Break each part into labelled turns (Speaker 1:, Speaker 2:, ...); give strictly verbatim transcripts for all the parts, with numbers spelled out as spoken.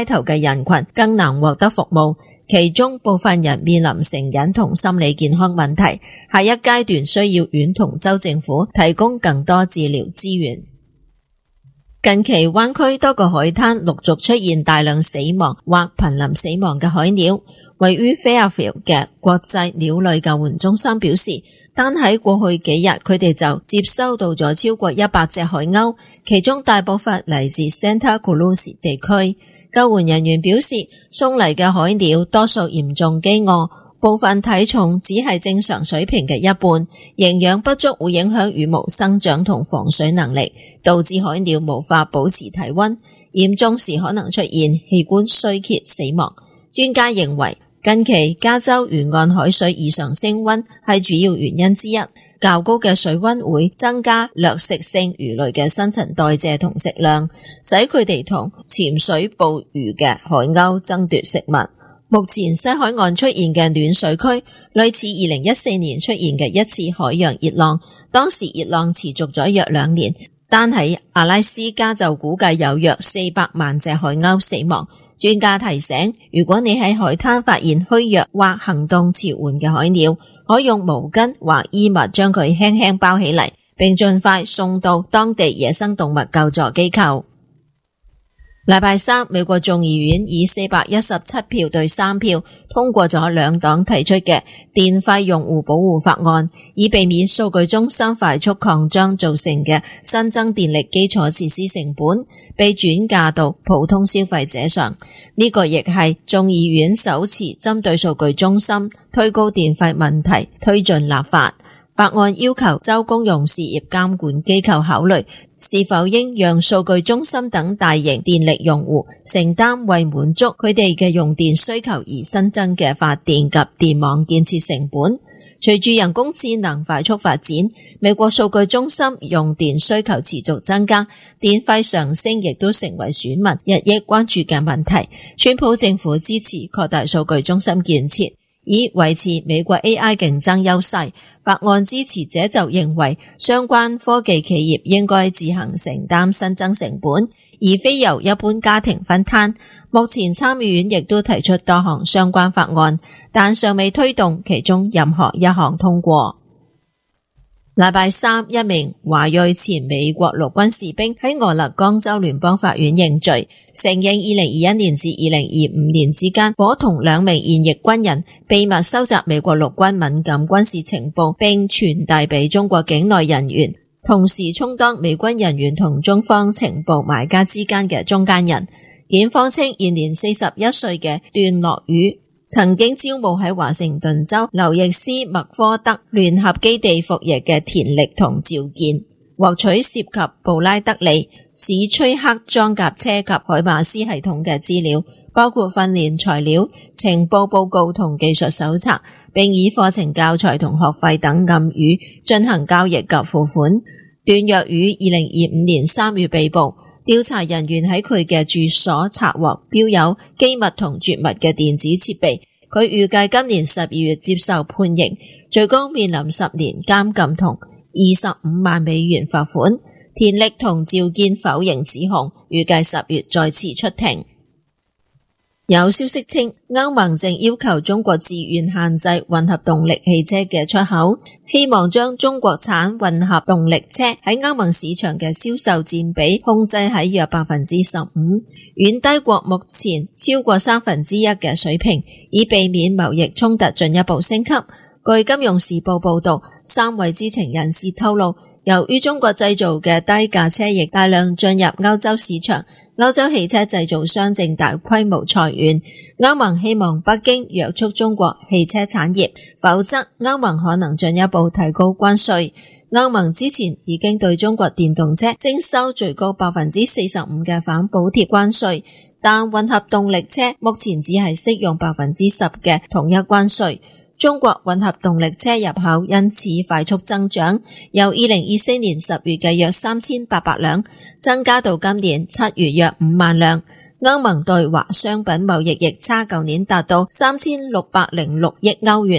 Speaker 1: 街頭嘅人群更難獲得服務，其中部分人面臨成癮同心理健康問題，下一階段需要縣同州政府提供更多治療資源。近期灣區多個海灘陸續出現大量死亡或瀕臨死亡嘅海鳥。位於 Fairfield 嘅國際鳥類救援中心表示，單喺過去幾日佢哋就接收到咗超過一百隻海鷗，其中大部分嚟自 Santa Cruz 地區。救援人員表示，送嚟嘅海鳥多數嚴重飢餓，部分體重只係正常水平嘅一半，營養不足會影響羽毛生長同防水能力，導致海鳥無法保持體溫，嚴重時可能出現器官衰竭死亡。專家認為，近期加州沿岸海水異常升溫係主要原因之一，較高嘅水溫會增加掠食性魚類嘅新陳代謝同食量，使佢哋同潛水捕魚嘅海鷗爭奪食物。目前西海岸出現嘅暖水區類似二零一四年出現嘅一次海洋熱浪，當時熱浪持續咗約兩年，單喺阿拉斯加就估計有約四百萬隻海鷗死亡。專家提醒，如果你喺海灘發現虛弱或行動遲緩嘅海鳥，可用毛巾或衣物將佢輕輕包起嚟，並盡快送到當地野生動物救助機構。禮拜三，美國眾議院以四百一十七票對三票通過咗兩黨提出嘅電費用戶保護法案，以避免數據中心快速擴張造成嘅新增電力基礎設施成本被轉嫁到普通消費者上。呢個亦係眾議院首次針對數據中心推高電費問題推進立法。法案要求州公用事業監管機構考慮是否應讓數據中心等大型電力用戶承擔為滿足佢哋嘅用電需求而新增嘅發電及電網建設成本。隨住人工智能快速發展，美國數據中心用電需求持續增加，電費上升亦都成為選民日益關注嘅問題。川普政府支持擴大數據中心建設，以維持美國 A I 競爭優勢。法案支持者就認為，相關科技企業應該自行承擔新增成本，而非由一般家庭分攤。目前參議院亦都提出多項相關法案，但尚未推動其中任何一項通過。禮拜三，一名華裔前美國陸軍士兵喺俄勒岡州聯邦法院認罪，承認二零二一年至二零二五年之間，夥同兩名現役軍人秘密收集美國陸軍敏感軍事情報，並傳遞俾中國境內人員，同時充當美軍人員同中方情報買家之間嘅中間人。檢方稱，現年四十一歲嘅段樂宇曾經招募喺華盛頓州劉易斯麥科德聯合基地服役嘅田力同趙健，獲取涉及布拉德利、史崔克裝甲車及海馬斯系統嘅資料，包括訓練材料、情報報告同技術搜查，並以課程教材同學費等暗語進行交易及付款。段躍於二零二五年三月被捕，調查人員喺佢嘅住所查獲標有機密同絕密嘅電子設備，佢預計今年十二月接受判刑，最高面臨十年監禁同二十五萬美元罰款。田力同趙健否認指控，預計十月再次出庭。有消息稱，歐盟正要求中國自願限制混合動力汽車嘅出口，希望將中國產混合動力車喺歐盟市場嘅銷售佔比控制喺約百分之十五，遠低過目前超過三分之一嘅水平，以避免貿易衝突進一步升級。據金融時報報道，三位知情人士透露，由於中國製造嘅低價車亦大量進入歐洲市場，歐洲汽車製造商正大規模裁員。歐盟希望北京約束中國汽車產業，否則歐盟可能進一步提高關稅。歐盟之前已經對中國電動車徵收最高百分之四十五嘅反補貼關稅，但混合動力車目前只係適用百分之十嘅統一關稅。中國混合動力車入口因此快速增長，由二零二四年十月嘅約三千八百輛增加到今年七月約五萬輛。歐盟對華商品貿易逆差舊年達到三千六百零六億歐元，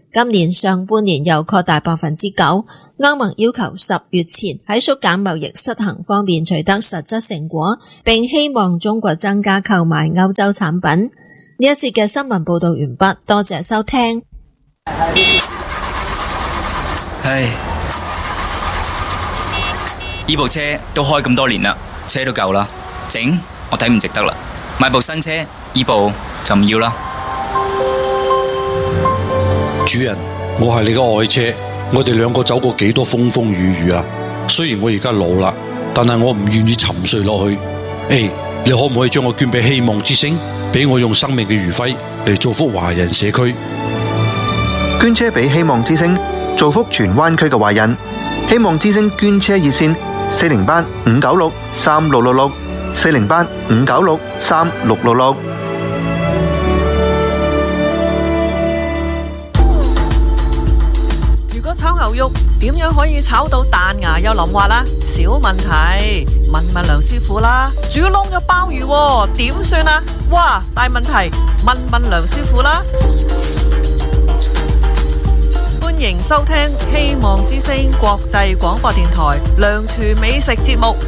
Speaker 1: 今年上半年又擴大百分之九。歐盟要求十月前喺縮減貿易失衡方面取得實質成果，並希望中國增加購買歐洲產品。呢一節嘅新聞報道完畢，多謝收聽。
Speaker 2: 唉，呢部車都開咁多年啦，車都舊啦，整我睇唔值得啦，買部新車，呢部就唔要啦。
Speaker 3: 主人，我係你嘅愛車，我哋兩個走過幾多風風雨雨啊！雖然我而家老啦，但係我唔願意沉睡落去。誒，你可唔可以將我捐俾希望之星，俾我用生命嘅餘暉嚟造福華人社區？
Speaker 4: 捐車俾希望之星，造福荃灣區嘅華人。希望之星捐車熱線：四零八五九六三六六六，四零八五九六三六六六。
Speaker 5: 炒牛肉點樣可以炒到彈牙又腍滑啦？小問題，問問梁師傅啦。煮燶咗鮑魚點算啊？哇，大問題，問問梁師傅啦。歡迎收聽希望之聲國際廣播電台梁廚美食節目。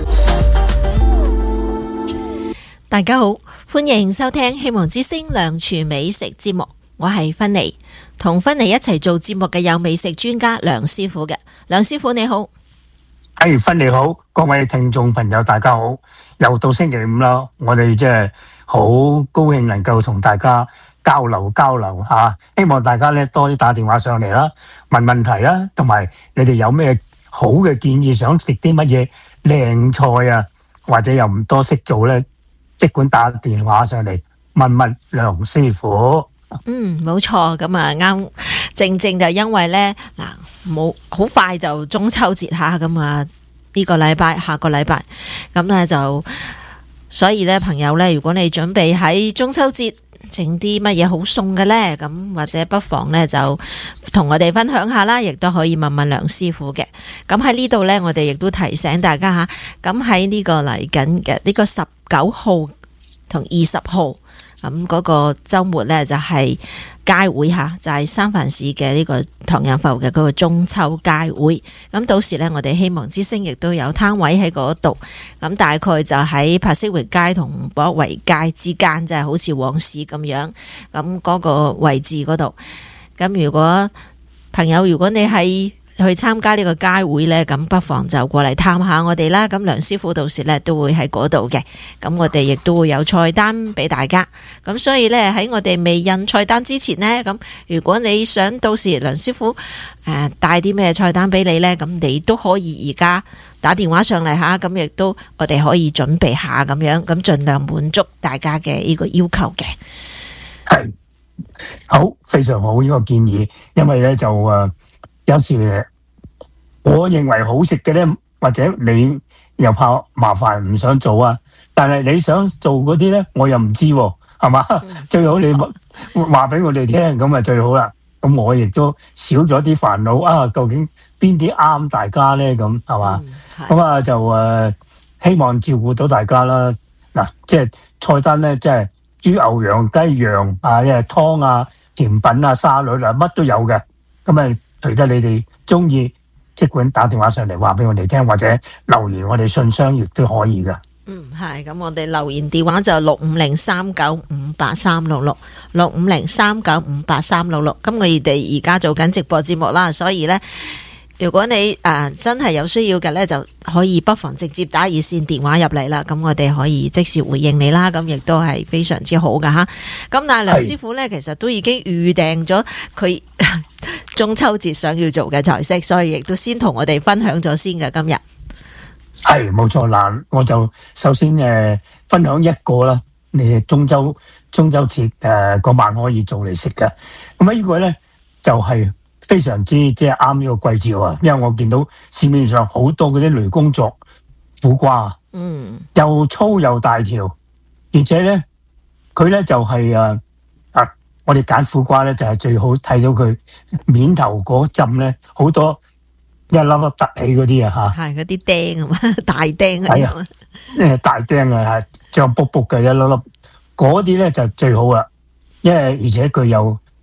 Speaker 1: 大家好，歡迎收聽希望之聲梁廚美食節目，我係芬妮。同芬妮一齊做節目嘅有美食專家梁師傅嘅。梁師傅你好。
Speaker 6: 係，芬妮好，各位聽眾朋友大家好，又到星期五啦，我哋即係好高興能夠同大家交流交流吓，希望大家咧多啲打電話上嚟啦，問問題啦，同埋你哋有咩好嘅建議，想食啲乜嘢靚菜啊，或者又唔多識做咧，即管打電話上嚟問問梁師傅。
Speaker 1: 嗯，冇錯，咁啊啱，正正就因為咧嗱，冇好快就中秋節下，咁啊呢個禮拜下個禮拜，咁咧就所以咧朋友咧，如果你準備喺中秋節整啲乜嘢好餸嘅咧，咁或者不妨咧就同我哋分享下啦，亦都可以問問梁師傅嘅。咁喺呢度咧，我哋亦都提醒大家吓，咁喺呢個嚟緊嘅呢個十九號同二十號。咁嗰個週末咧就係街會嚇，就係三藩市嘅呢個唐人埠嘅嗰個中秋街會。咁到時咧，我哋希望之星亦都有攤位喺嗰度。咁大概就喺柏色域街同博維街之間，就係好似旺市咁樣。咁嗰個位置嗰度。咁如果朋友，如果你係去參加呢個街會呢，咁不妨就過嚟探下我哋啦。咁梁師傅到時呢都會喺嗰度嘅，咁我哋亦都會有菜單俾大家。咁所以呢，喺我哋未印菜單之前呢，咁如果你想到時梁師傅誒帶啲咩菜單俾你呢，咁你都可以而家打電話上嚟下，咁亦都我哋可以準備下咁樣，咁盡量滿足大家嘅呢個要求嘅。
Speaker 6: 係好，非常好呢個建議，因為呢就誒有時我認為好食嘅咧，或者你又怕麻煩唔想做啊，但係你想做嗰啲咧，我又唔知喎，係嘛？最好你話俾我哋聽，咁啊最好啦。咁我亦都少咗啲煩惱啊！究竟邊啲啱大家咧？咁係嘛？咁啊就誒希望照顧到大家啦。嗱，即係菜單咧，即係豬牛羊雞羊啊，即係湯啊、甜品啊、沙律啊，乜都有嘅。咁啊，隨得你哋中意，即管打電話上嚟話俾我哋聽，或者留言我哋信箱亦都可以噶。
Speaker 1: 嗯，係咁，我哋留言電話就六五零三九五八三六六，六五零三九五八三六六。咁我哋而家做緊直播節目啦，所以呢，如果你誒、呃、真係有需要嘅呢，就可以不妨直接打熱線電話入嚟啦。咁我哋可以即時回應你啦。咁亦都係非常之好噶吓。咁但係梁師傅呢，其實都已經預訂咗佢中秋節想要做嘅菜式，所以亦都先同我哋分享咗先嘅今日。
Speaker 6: 係冇錯嗱，我就首先誒、呃、分享一個啦，你中秋中秋節誒嗰晚可以做嚟食嘅。咁啊呢個咧就係、是、非常之即係啱呢個季節啊，因為我見到市面上好多嗰啲雷公作苦瓜，嗯，又粗又大條，而且咧佢咧就係、是、誒啊，我哋揀苦瓜咧就係、是、最好睇到佢面頭嗰浸咧好多。一粒粒凸起嗰啲啊嚇，
Speaker 1: 係嗰啲釘啊嘛，大釘啊，
Speaker 6: 係啊，誒大釘啊，係脹卜卜嘅一粒粒，嗰啲咧就最好啦，因為而且佢有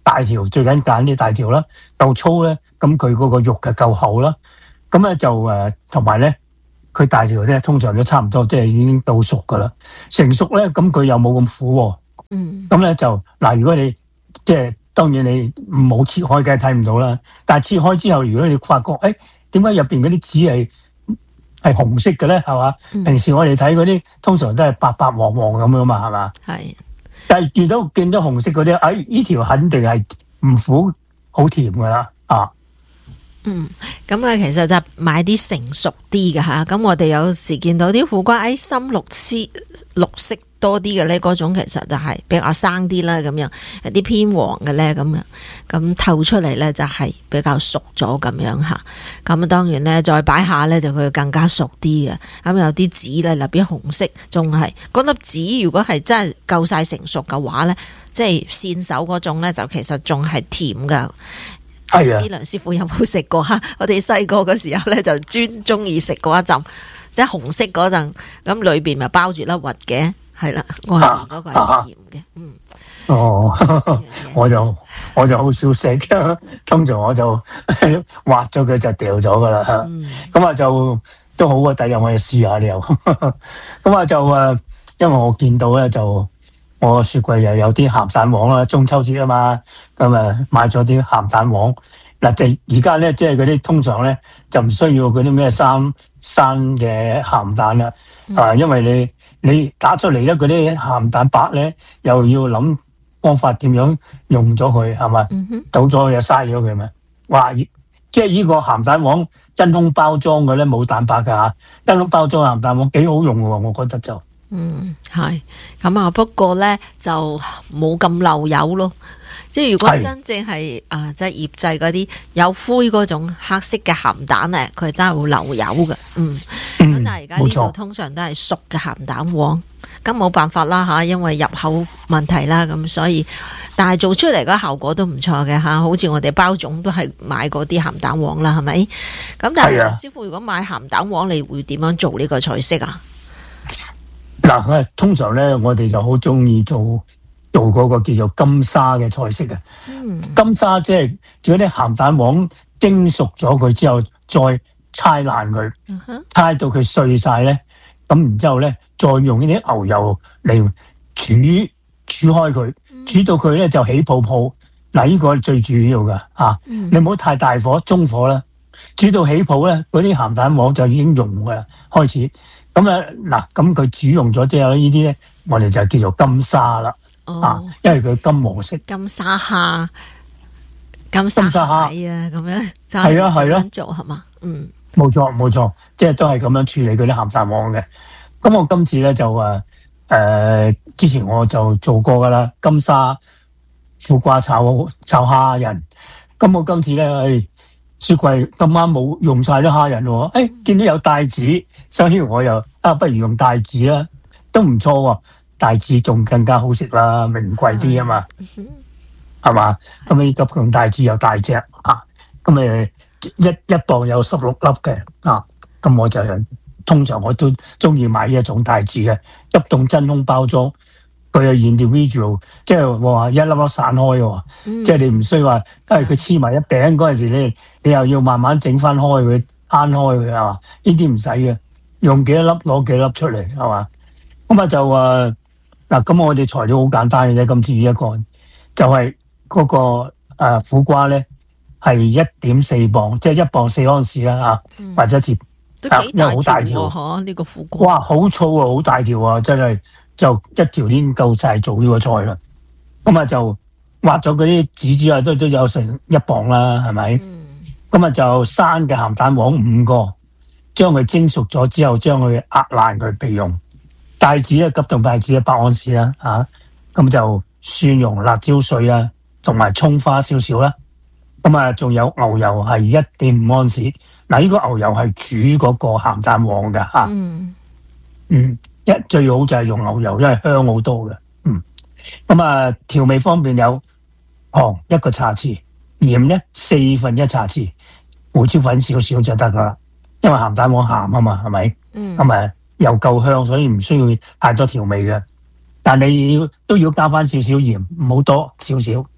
Speaker 6: 大條，最緊揀啲大條啦，夠粗咧，咁佢嗰個肉就夠厚啦。咁咧就誒，同埋咧，佢大條咧，通常都差唔多，即係已經到熟噶啦。成熟咧，咁佢又冇咁苦喎。
Speaker 1: 嗯。
Speaker 6: 咁咧就嗱，如果你即係當然你冇切開，梗係睇唔到啦。但係切開之後，如果你發覺誒點解入邊嗰啲籽係係紅色嘅咧，係嘛？
Speaker 1: 嗯
Speaker 6: 平時我哋睇嗰啲通常都係白白黃黃咁樣嘛，係嘛？
Speaker 1: 係。
Speaker 6: 但係見到見到紅色嗰啲，哎，呢條肯定係唔苦，好甜噶啦，啊！
Speaker 1: 嗯，咁啊，其實就買啲成熟啲嘅吓，咁我哋有時見到啲苦瓜，哎，深綠絲綠色多啲嘅咧，嗰種其實就係比較生啲啦，咁樣有啲偏黃嘅咧，咁樣咁透出嚟咧就係比較熟咗咁樣吓，咁當然咧再擺下咧就佢更加熟啲嘅，咁有啲籽咧，例如紅色，仲係嗰粒籽，如果係真係夠晒成熟嘅話咧，即係線手嗰種咧，就其實仲係甜噶。
Speaker 6: 係啊，
Speaker 1: 唔知梁師傅有冇食過哈？我哋細個嘅時候咧，就專中意食嗰一陣，即係紅色嗰陣，咁裏邊咪包住粒核嘅，係啦，外面嗰個係甜嘅，嗯。
Speaker 6: 哦，我就我就好少食，通常我就挖咗佢就掉咗噶啦，咁啊、嗯、就都好啊，第日我哋試下你又，咁啊就誒，因為我見到咧就。我雪櫃又有啲鹹蛋黃啦，中秋節啊嘛，咁啊買咗啲鹹蛋黃。嗱，即而家咧，即係嗰啲通常咧就唔需要嗰啲咩生生嘅鹹蛋啦，嗯、啊，因為你你打出嚟咧嗰啲鹹蛋白咧，又要諗方法點樣用咗佢，係咪？嗯、哼倒咗又嘥咗佢咪？哇！即係呢個鹹蛋黃真空包裝嘅咧，冇蛋白噶嚇，真空包裝鹹蛋黃幾好用喎，我覺得就。
Speaker 1: 嗯，係咁啊，不過咧就冇咁漏油咯。即係如果真正係啊，即係醃製嗰啲有灰嗰種黑色嘅鹹蛋咧，佢真係會漏油嘅。嗯，咁、嗯、但係而家呢度通常都係熟嘅鹹蛋黃，咁冇辦法啦吓，因為入口問題啦，咁所以但係做出嚟嗰效果都唔錯嘅吓，好似我哋包粽都係買嗰啲鹹蛋黃啦，係咪？咁但係、啊、師傅如果買鹹蛋黃，你會點樣做呢個菜式啊？
Speaker 6: 嗱，通常咧，我哋就好中意做做嗰個叫做金沙嘅菜式嘅。嗯、金沙即係將啲鹹蛋黃蒸熟咗佢之後，再搓爛佢，搓到佢碎晒咧。咁然之後咧，再用呢啲牛油嚟煮煮開佢，煮到佢咧就起泡泡。嗱，呢個係最主要嘅嚇。嗯、你唔好太大火，中火啦。煮到起泡咧，嗰啲鹹蛋黃就已經溶噶啦，開始。咁啊嗱，咁佢煮溶咗之後呢啲咧，我哋就叫做金沙啦，哦、啊，因為佢金黃色。
Speaker 1: 金沙蝦、金沙蟹啊，咁樣就係啊係咯，做係嘛？嗯，
Speaker 6: 冇錯冇錯，即係都係咁樣處理嗰啲鹹蛋黃嘅。咁我今次咧就誒誒、呃，之前我就做過噶啦，金沙苦瓜炒炒蝦仁。咁我今次咧，誒、哎。雪櫃今晚冇用晒啲蝦仁喎，誒、哎、見到有帶子，所以我又啊不如用帶子啦，都唔錯喎，帶子仲更加好食啦，名貴啲啊嘛，係嘛？咁你急用帶子又大隻啊，咁誒一一磅有十六粒嘅啊，咁我就通常我都中意買呢一種帶子嘅，急凍真空包裝。佢係 individual， 即係話一粒粒散開嘅，嗯、即係你唔需要話，因為佢黐埋一餅嗰陣時咧，你又要慢慢整翻開佢，攤開佢係嘛？呢啲唔使嘅，用幾多粒攞幾粒出嚟係嘛？咁啊就誒嗱，咁我哋材料好簡單嘅啫，今次一個就係、是、嗰、那個誒、呃、苦瓜咧係一點四磅，即係一磅四盎司啦嚇，嗯、或者切
Speaker 1: 都幾大條喎，呢個苦瓜
Speaker 6: 哇好粗啊，好大條啊，真係。就一條已經夠晒做呢個菜啦，咁啊就挖咗嗰啲籽之外，都都有成一磅啦，係咪？咁啊、嗯、就生嘅鹹蛋黃五個，將佢蒸熟咗之後，將佢壓爛佢備用。帶子咧，急凍帶子一百盎司啦，吓、啊、咁就蒜蓉、辣椒水啊，同埋蔥花少少啦。咁啊，仲有牛油係一點五盎司。嗱，呢個牛油係煮嗰個鹹蛋黃噶吓，嗯。嗯一最好就係用牛油，因為香好多嘅。嗯，咁啊調味方面有糖一個茶匙，鹽咧四分一茶匙，胡椒粉少少就得噶啦。因為鹹蛋黃鹹啊嘛，係咪？嗯。咁啊又夠香，所以唔需要太多調味嘅。但你要都要加翻少少鹽，唔好多少少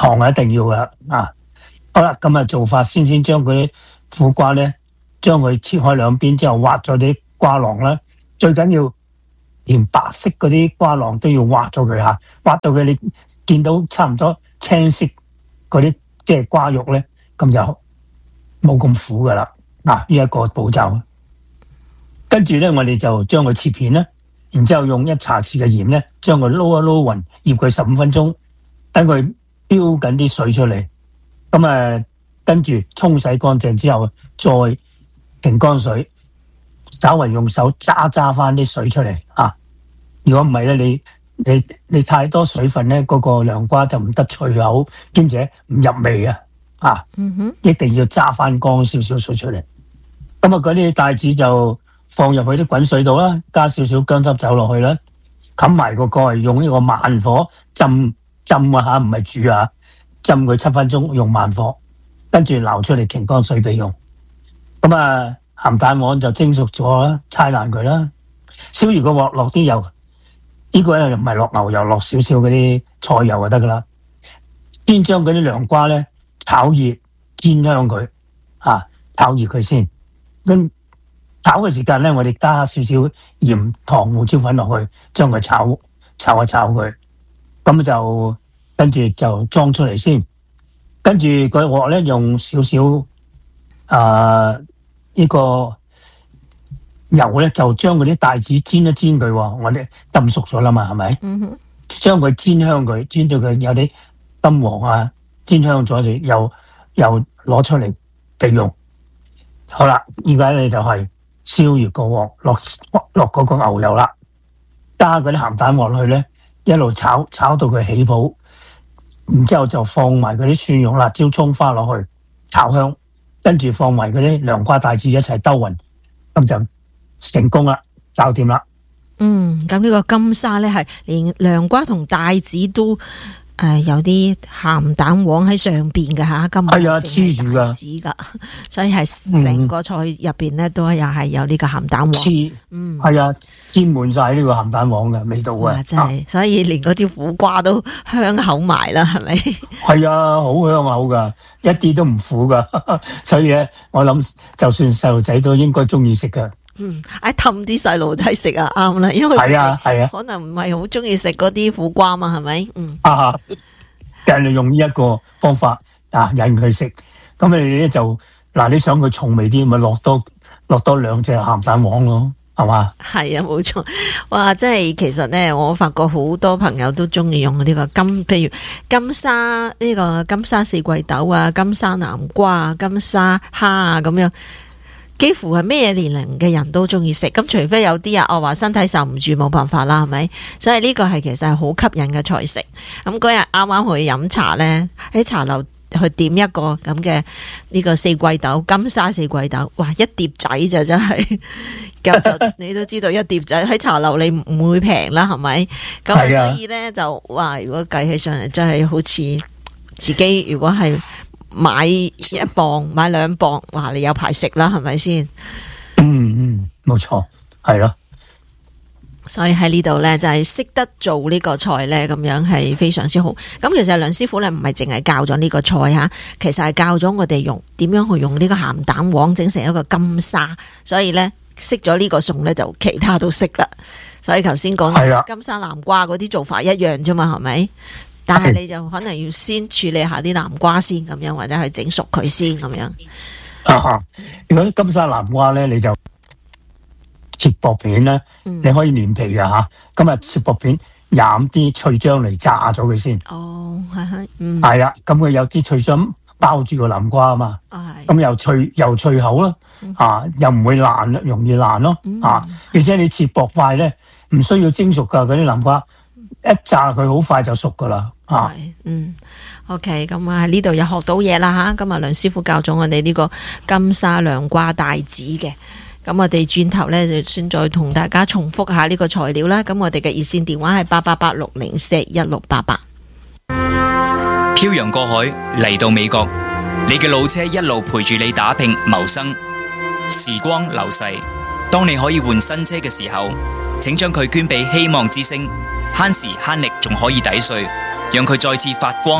Speaker 6: 糖係一定要噶啊。好啦，咁啊做法先先將嗰啲苦瓜咧，將佢切開兩邊之後，挖咗啲瓜囊啦。最緊要連白色嗰啲瓜囊都要挖咗佢吓，挖到佢你見到差唔多青色嗰啲即係瓜肉咧，咁就冇咁苦噶啦。嗱，呢一個步驟。跟住咧，我哋就將佢切片啦，然之後用一茶匙嘅鹽咧，將佢撈一撈勻，醃佢十五分鐘，等佢飆緊啲水出嚟。咁啊，跟住沖洗乾淨之後，再停乾水，稍微用手揸揸翻啲水出嚟啊！如果唔係咧，你你你太多水分咧，嗰、那個涼瓜就唔得脆口，兼且唔入味啊！啊，嗯哼，一定要揸翻乾少少水出嚟。咁啊，嗰啲帶子就放入去啲滾水度啦，加少少薑汁酒落去啦，冚埋個蓋，用呢個慢火浸浸啊吓，唔係煮啊。浸佢七分鐘，用慢火，跟住撈出嚟擎乾水備用。咁啊，鹹蛋黃就蒸熟咗啦，搓爛佢啦。燒熱個鑊，落啲油，呢個咧又唔係落牛油，落少少嗰啲菜油就得噶啦。先將嗰啲涼瓜咧炒熱煎香佢，啊，炒熱佢先。咁炒嘅時間咧，我哋加少少鹽、糖、胡椒粉落去，將佢炒炒一炒佢。咁就跟住就裝出嚟先，跟住個鑊咧用少少啊呢個油咧，就將嗰啲帶子煎一煎佢，我哋燉熟咗啦嘛，係咪？嗯哼。將佢煎香佢，煎到佢有啲金黃啊，煎香咗就又又攞出嚟備用。好啦，而家你就係燒熱個鑊，落落嗰個牛油啦，加嗰啲鹹蛋黃落去咧，一路炒炒到佢起泡。然之後就放埋嗰啲蒜蓉、辣椒、蔥花落去炒香，跟住放埋嗰啲涼瓜帶子一齊兜勻，咁就成功啦，搞掂啦。
Speaker 1: 嗯，咁呢個金沙咧係連涼瓜同帶子都誒、呃、有啲鹹蛋黃喺上邊嘅吓，咁
Speaker 6: 係啊，黐住噶，
Speaker 1: 黐噶，所以係成個菜入邊咧都又係有呢個鹹蛋黃。
Speaker 6: 黐，嗯，係啊，沾滿晒呢個鹹蛋黃嘅味道啊！
Speaker 1: 真係，所以連嗰啲苦瓜都香口埋啦，係咪？
Speaker 6: 係啊，好香口噶，一啲都唔苦噶，所以咧，我諗就算細路仔都應該中意食噶。
Speaker 1: 嗯，唉，氹啲細路仔食啊，啱啦，因為
Speaker 6: 係啊係啊，
Speaker 1: 可能唔係好中意食嗰啲苦瓜嘛，係咪？嗯，
Speaker 6: 啊，就係用呢一個方法啊，引佢食。咁你哋咧就嗱，你想佢重味啲，咪落多落多兩隻鹹蛋黃咯。係嘛？
Speaker 1: 係啊，冇錯。哇，即係其實咧，我發覺好多朋友都中意用呢個金，譬如金沙呢、這個金沙四季豆啊、金沙南瓜啊、金沙蝦啊咁樣，幾乎係咩年齡嘅人都中意食。咁除非有啲啊，我話身體受唔住，冇辦法啦，係咪？所以呢個係其實係好吸引嘅菜式。咁嗰日啱啱去飲茶咧，喺茶樓去點一個咁嘅呢個四季豆金沙四季豆，哇，一碟仔就真係。咁就你都知道一碟仔喺茶樓你唔會平啦，係咪？咁所以咧就哇，如果計起上嚟真係好似自己如果係買一磅買兩磅，哇，你有排食啦，係咪先？
Speaker 6: 嗯嗯，冇錯，係咯。
Speaker 1: 所以喺呢度咧就係識得做呢個菜咧，咁樣係非常之好。咁其實梁師傅咧唔係淨係教咗呢個菜吓，其實係教咗我哋用點樣去用呢個鹹蛋黃整成一個金沙，所以咧。識咗呢個餸咧，就其他都識啦。所以頭先講金沙南瓜嗰啲做法一樣啫嘛，係咪？但係你就可能要先處理下啲南瓜先咁樣，或者去整熟佢先咁樣。
Speaker 6: 啊，如果金沙南瓜咧，你就切薄片咧，嗯、你可以連皮噶吓。今日切薄片，染啲脆漿嚟炸咗佢先。哦，係係，嗯，係啦。咁佢有啲脆漿。包住個南瓜啊嘛，咁又脆又脆口咯，啊又唔會爛，容易爛咯，啊而且你切薄塊咧，唔需要蒸熟噶，嗰啲南瓜一炸佢好快就熟噶啦，啊
Speaker 1: 嗯 ，OK， 咁啊呢度又學到嘢啦吓，今日梁師傅教咗我哋呢個金沙涼瓜帶子嘅，咁我哋轉頭咧就先再同大家重複下呢個材料啦，咁我哋嘅熱線電話係八八八六零四一六八八。
Speaker 2: 漂洋過海嚟到美國，你嘅老車一路陪住你打拼謀生。時光流逝，當你可以換新車嘅時候，請將佢捐俾希望之星，慳時慳力仲可以抵稅，讓佢再次發光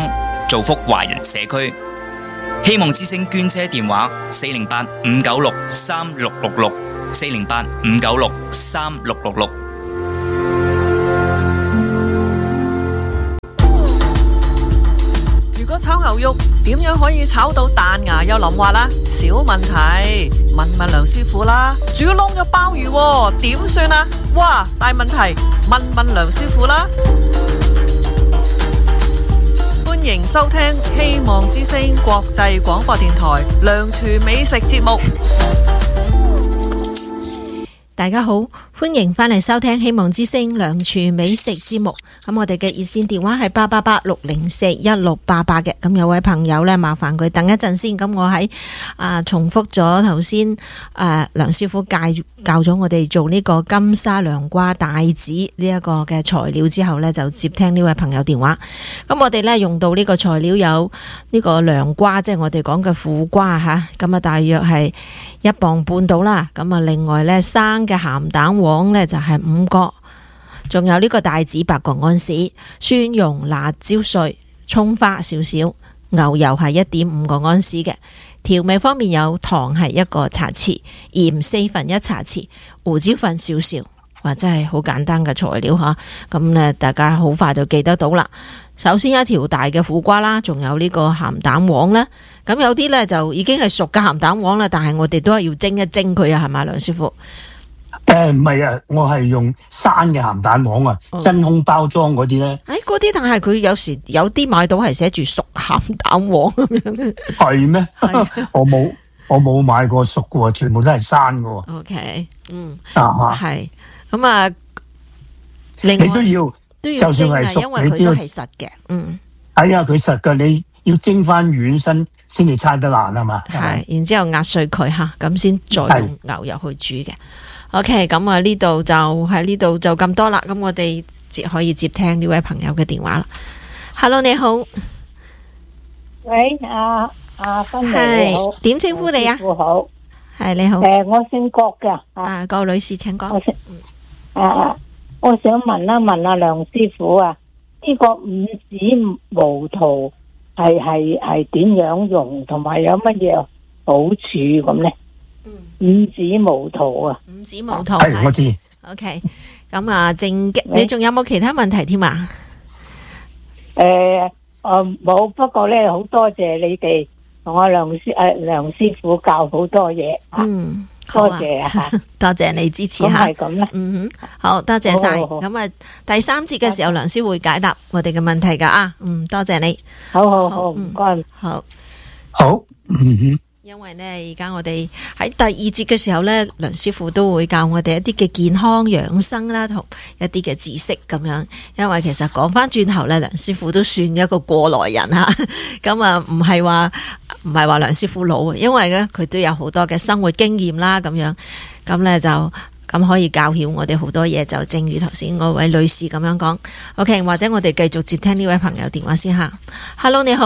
Speaker 2: 造福華人社區。希望之聲捐車電話四零八五九六三六六六四零八五九六三六六六。
Speaker 5: 如果炒牛肉點樣可以炒到彈牙又腍滑啦？小問題，問問梁師傅啦。煮燶咗鮑魚喎，點算啊？哇，大問題，問問梁師傅啦。歡迎收聽希望之聲國際廣播電台梁廚美食節目。
Speaker 1: 大家好，歡迎返嚟收聽希望之聲梁廚美食節目。咁我哋嘅熱線電話係八八八六零四一六八八嘅。咁有位朋友呢，麻煩佢等一陣先。咁我喺啊重複咗頭先誒梁師傅教教咗我哋做呢個金沙涼瓜帶子呢一個嘅材料之後呢，就接聽呢位朋友電話。咁我哋呢，用到呢個材料有呢個涼瓜，即係我哋講嘅苦瓜吓，咁啊大約係一磅半到啦。咁啊另外呢，生嘅鹹蛋黃呢就係五個，仲有呢個帶子八個安士，蒜蓉辣椒碎，蔥花少少，牛油係一點五個安士嘅。調味方面有糖係一個茶匙，鹽四分一茶匙，胡椒粉少少。哇，真係好簡單嘅材料吓，咁呢大家好快就記得到啦。首先一條大嘅苦瓜啦，仲有呢個鹹蛋黃啦。咁有啲呢就已經係熟嘅鹹蛋黃啦，但係我哋都係要蒸一蒸佢啊，係嘛，梁師傅？
Speaker 6: 誒唔係啊，我係用生嘅鹹蛋黃啊，
Speaker 1: 哦、
Speaker 6: 真空包裝嗰啲咧。
Speaker 1: 誒嗰啲，但係佢有時有啲買到係寫住熟鹹蛋黃咁樣。係
Speaker 6: 咩？我冇我冇買過熟嘅喎，全部都係生嘅喎。
Speaker 1: OK， 嗯，
Speaker 6: 啊
Speaker 1: 係咁啊，另外
Speaker 6: 你都要
Speaker 1: 都要
Speaker 6: 就算
Speaker 1: 蒸啊，
Speaker 6: 係熟
Speaker 1: 因為佢都係實嘅。嗯，
Speaker 6: 係啊，佢實嘅，你要蒸翻軟身先至猜得爛啊嘛。
Speaker 1: 係，然之後壓碎佢嚇，咁先再用牛油去煮嘅。OK， 咁啊呢度就喺呢度就咁多啦。咁我哋接可以接聽呢位朋友嘅電話啦。Hello， 你好。
Speaker 7: 喂，阿阿芬妮你好，
Speaker 1: 點稱呼你啊？
Speaker 7: 師傅好，
Speaker 1: 係你好。
Speaker 7: 誒，我姓郭嘅。
Speaker 1: 啊，郭女士請講。
Speaker 7: 我姓誒，我想問一問阿梁師傅啊，呢個五指毛桃係係係點樣用，同埋有乜嘢好處咁咧？五指毛桃啊，
Speaker 1: 五指毛桃
Speaker 6: 係我知。
Speaker 1: OK， 咁啊正經，你仲有冇其他問題添啊？
Speaker 7: 誒，我冇，不過咧好多謝你哋同我梁師誒梁師傅教好多嘢。
Speaker 1: 嗯，
Speaker 7: 多謝啊，
Speaker 1: 多謝你支持吓。
Speaker 7: 咁係咁啦。
Speaker 1: 嗯哼，好多謝晒。咁啊，第三節嘅時候，梁師會解答我哋嘅問題噶啊。嗯，多謝你。
Speaker 7: 好好好，唔該。
Speaker 1: 好，
Speaker 6: 好。嗯哼。
Speaker 1: 因為呢，而家我哋喺第二節嘅時候呢，梁師傅都會教我哋一啲嘅健康養生啦，同一啲嘅知識咁樣。因為其實講翻轉頭呢，梁師傅都算一個過來人吓，咁啊唔係話唔係話梁師傅老，因為呢，佢都有好多嘅生活經驗啦，咁樣咁呢，就咁可以教曉我哋好多嘢。就正如頭先嗰位女士咁樣講。OK， 或者我哋繼續接聽呢位朋友電話先吓。Hello， 你好，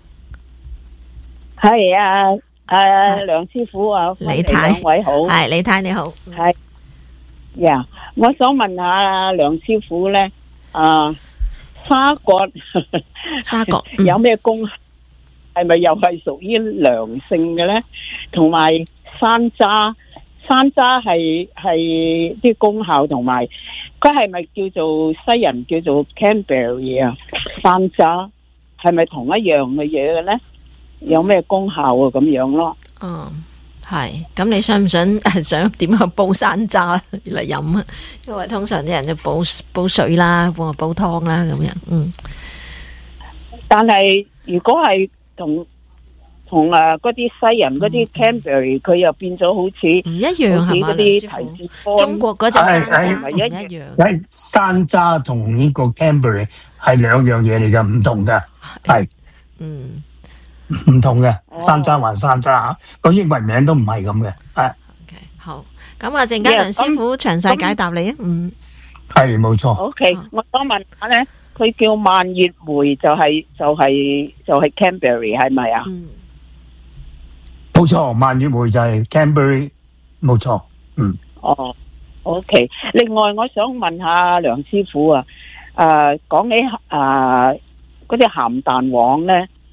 Speaker 7: 係啊。誒、uh, 梁師傅啊，
Speaker 1: 李太，
Speaker 7: 兩位好，
Speaker 1: 係李太你好，
Speaker 7: 係呀。Yeah, 我想問下梁師傅咧，啊沙葛
Speaker 1: 沙葛
Speaker 7: 有咩功？係咪又係屬於良性嘅咧？同埋山楂，山楂係係啲功效同埋，佢係咪叫做西人叫做 Cranberry 啊？山楂係咪同一樣嘅嘢嘅咧？有咩功效啊？咁樣咯。
Speaker 1: 嗯，係。咁你想唔想想點樣煲山楂嚟飲啊？因為通常啲人就煲煲水啦，煲煲湯啦咁樣。嗯。
Speaker 7: 但係如果係同同誒嗰啲西人嗰啲 Cranberry，佢又變咗好似
Speaker 1: 唔一樣係嘛？
Speaker 7: 嗰啲提子乾，
Speaker 1: 中國嗰隻山楂
Speaker 7: 唔
Speaker 1: 唔一樣。
Speaker 6: 誒，山楂同呢個 Cranberry 係兩樣嘢嚟噶，唔同噶，係。
Speaker 1: 嗯。
Speaker 6: 唔同嘅，山楂還山楂，個英文名都唔係咁嘅，係。
Speaker 1: Okay, 好，咁啊，陣間梁師傅詳細解答你啊，嗯，
Speaker 6: 係冇錯。
Speaker 7: OK，我想問下咧，佢叫蔓越莓就係就係就係 Cranberry 係咪啊？
Speaker 1: 嗯，
Speaker 6: 冇錯，蔓越莓就係 Cranberry，冇錯，嗯。
Speaker 7: 哦 ，OK。另外，我想問下梁師傅啊，誒，講起誒嗰啲鹹蛋黃咧。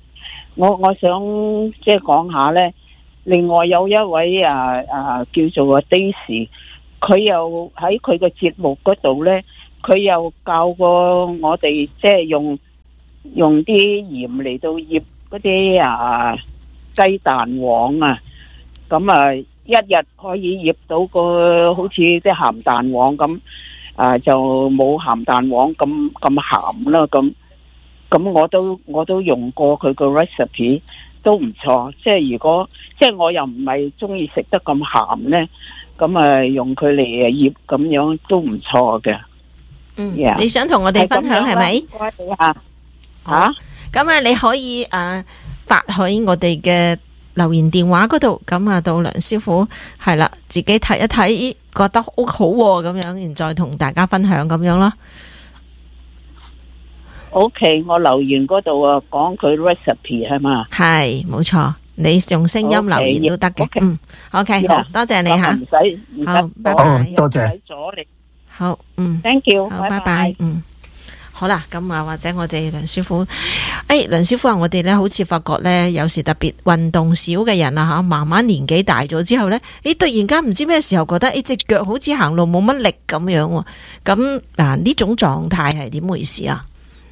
Speaker 7: 我我想即係講下咧，另外有一位啊啊叫做阿 Daisy，佢又喺佢個節目嗰度咧，佢又教過我哋即係用用啲鹽嚟到醃嗰啲啊雞蛋黃啊，咁啊一日可以醃到個好似即係鹹蛋黃咁，啊就冇鹹蛋黃咁咁鹹啦咁。咁我都我都用過佢個 recipe 都唔錯，即係如果即係我又唔係中意食得咁鹹咧，咁啊用佢嚟醃咁樣都唔錯嘅。
Speaker 1: 嗯，
Speaker 7: Yeah.
Speaker 1: 你想同我哋分享係咪？
Speaker 7: 唔該你啊，吓
Speaker 1: 咁啊，你可以誒發喺我哋嘅留言電話嗰度，咁啊到梁師傅係啦，自己睇一睇，覺得好好喎咁樣，然再同大家分享咁樣咯。
Speaker 7: OK， 我留言嗰度啊，講佢 recipe 係嘛？
Speaker 1: 係，冇錯，你用聲音留言都得嘅。嗯 ，OK， 好多謝你吓，
Speaker 7: 唔使唔使，
Speaker 1: 好，拜
Speaker 6: 好
Speaker 1: 拜，
Speaker 6: 多謝。
Speaker 7: 唔使阻你。
Speaker 1: 好，嗯。
Speaker 7: Thank you，
Speaker 1: 好，
Speaker 7: 拜
Speaker 1: 拜拜。嗯，好啦，咁啊，或者我哋梁師傅，誒，梁師傅話我哋咧，好似發覺咧，有時特別運動少嘅人啊，吓，慢慢年紀大咗之後咧，誒，突然間唔知咩時候覺得，誒，隻腳好似行路冇乜力咁樣喎。咁嗱，呢種狀態係點回事啊？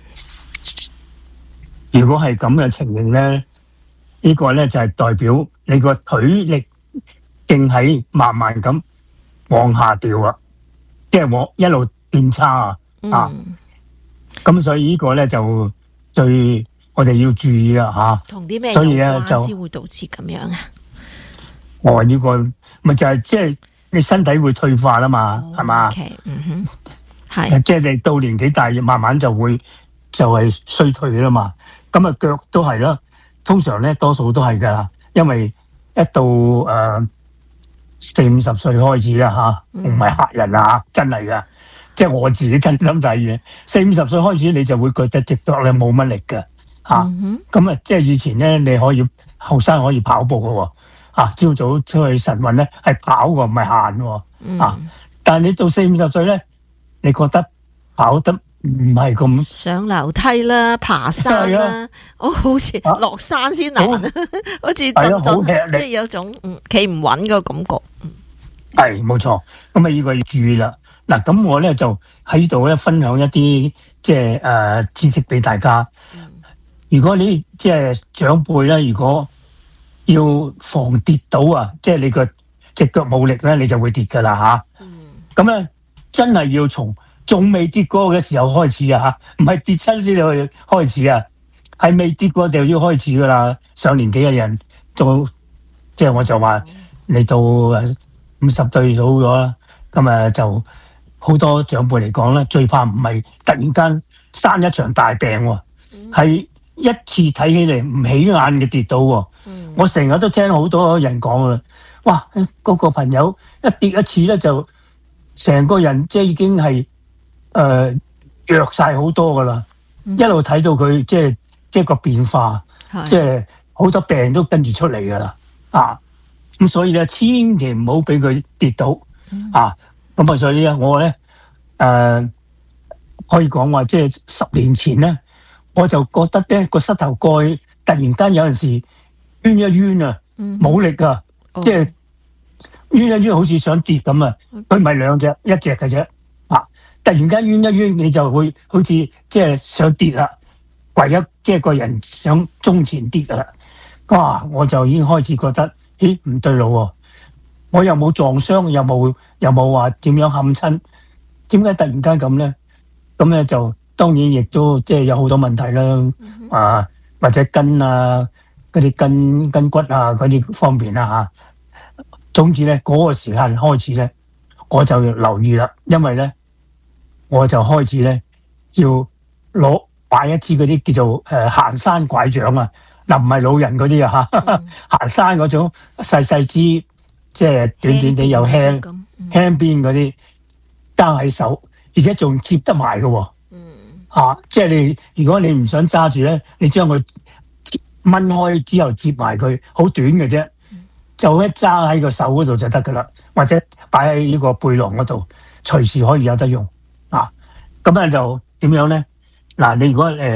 Speaker 6: 如果係咁嘅情形咧，呢個咧就係代表你個腿力正喺慢慢咁往下掉啦，即係往一路變差啊！啊，咁所以呢個咧就最我哋要注意啦吓。
Speaker 1: 同啲咩
Speaker 6: 所以
Speaker 1: 有
Speaker 6: 咧就
Speaker 1: 關先會導致咁樣啊？
Speaker 6: 我呢個咪就係即係你身體會退化啦嘛，係嘛？
Speaker 1: OK， 嗯哼，係，
Speaker 6: 即係你到年紀大，慢慢就會就係衰退啦嘛。咁啊腳都係啦，通常咧多數都係噶啦，因為一到誒四五十歲開始啦吓，唔係嚇人啊，真係噶，即係我自己真心睇嘅。四五十歲開始你就會覺得隻腳咧冇乜力噶吓，咁啊即係以前咧你可以後生可以跑步噶喎，啊朝早出去晨運咧係跑喎，唔係行喎啊，但係你到四五十歲咧，你覺得跑得唔係咁
Speaker 1: 上樓梯啦，爬山啦，我好似落山先難，好似震震，即係有種嗯企唔穩嘅感覺。
Speaker 6: 係冇錯，咁啊呢個要注意啦。嗱，咁我咧就喺度咧分享一啲即係誒知識俾大家。如果你即係長輩咧，如果要防跌倒啊，即係你個隻腳冇力咧，你就會跌噶啦吓。咁咧真係要從仲未跌過嘅時候開始啊，唔係跌親先去開始啊，係未跌過就要開始噶啦。上年紀嘅人做，即係我就話嚟到誒五十歲到咗啦，咁啊就好多長輩嚟講咧，最怕唔係突然間生一場大病喎，係一次睇起嚟唔起眼嘅跌倒喎。我成日都聽好多人講啦，哇！嗰個朋友一跌一次咧，就成個人即係已經係。誒、呃，弱晒好多噶啦，嗯、一路睇到佢即係即係個變化，即係好多病都跟住出嚟噶啦，啊，咁所以咧千祈唔好俾佢跌倒，嗯、啊，咁啊所以咧我咧誒、呃、可以講話即係十年前咧，我就覺得咧個膝頭蓋突然間有陣時冤一冤啊，冇、嗯、力啊，哦、即係冤一冤好似想跌咁啊，佢唔係兩隻一隻嘅啫。突然間冤一冤，你就會好似即係想跌啦，唯一即係個人想中前跌噶啦。哇！我就已經開始覺得，咦唔對路喎！我又冇撞傷，又冇又冇話點樣冚親，點解突然間咁咧？咁咧就當然亦都即係有好多問題啦，嗯、啊或者筋啊嗰啲筋筋骨啊嗰啲方面啦嚇。總之咧嗰個時間開始咧，我就留意啦，因為咧。我就開始咧要攞買一支嗰啲叫做誒、呃、行山拐杖啊，嗱唔係老人嗰啲啊嚇，嗯、行山嗰種細細支，即係短短地又輕輕邊嗰啲，揸喺手，而且仲接得埋嘅喎，嗯啊、即係你如果你唔想揸住咧，你將佢掹開之後接埋佢，好短嘅啫，就一揸喺個手嗰度就得噶啦，或者擺喺呢個背囊嗰度，隨時可以有得用。啊，咁咧就點樣咧？嗱，你如果誒、呃、